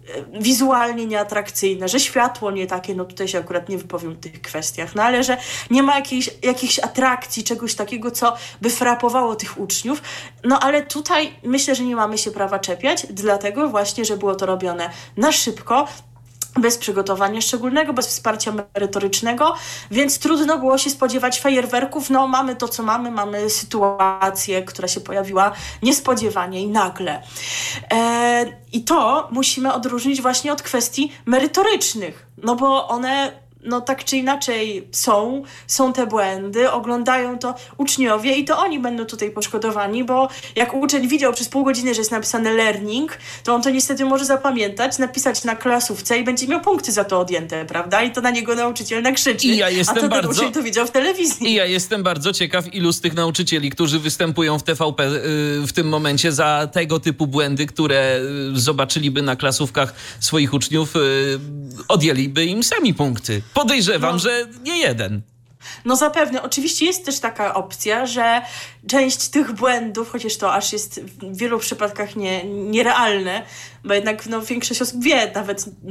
wizualnie nieatrakcyjne, że światło nie takie, no tutaj się akurat nie wypowiem w tych kwestiach, no ale że nie ma jakiejś, jakichś atrakcji, czegoś takiego, co by frapowało tych uczniów. No ale tutaj myślę, że nie mamy się prawa czepiać, dlatego właśnie, że było to robione na szybko, bez przygotowania szczególnego, bez wsparcia merytorycznego, więc trudno było się spodziewać fajerwerków. No mamy to, co mamy, mamy sytuację, która się pojawiła niespodziewanie i nagle. E, I to musimy odróżnić właśnie od kwestii merytorycznych, no bo one no tak czy inaczej są, są te błędy, oglądają to uczniowie i to oni będą tutaj poszkodowani, bo jak uczeń widział przez pół godziny, że jest napisane learning, to on to niestety może zapamiętać, napisać na klasówce i będzie miał punkty za to odjęte, prawda? I to na niego nauczyciel nakrzyczy. I ja jestem a to bardzo... ten uczeń to widział w telewizji. I ja jestem bardzo ciekaw, ilu z tych nauczycieli, którzy występują w T V P w tym momencie za tego typu błędy, które zobaczyliby na klasówkach swoich uczniów, odjęliby im sami punkty. Podejrzewam, no, że nie jeden. No zapewne. Oczywiście jest też taka opcja, że część tych błędów, chociaż to aż jest w wielu przypadkach nie, nierealne, bo jednak no, większość osób wie nawet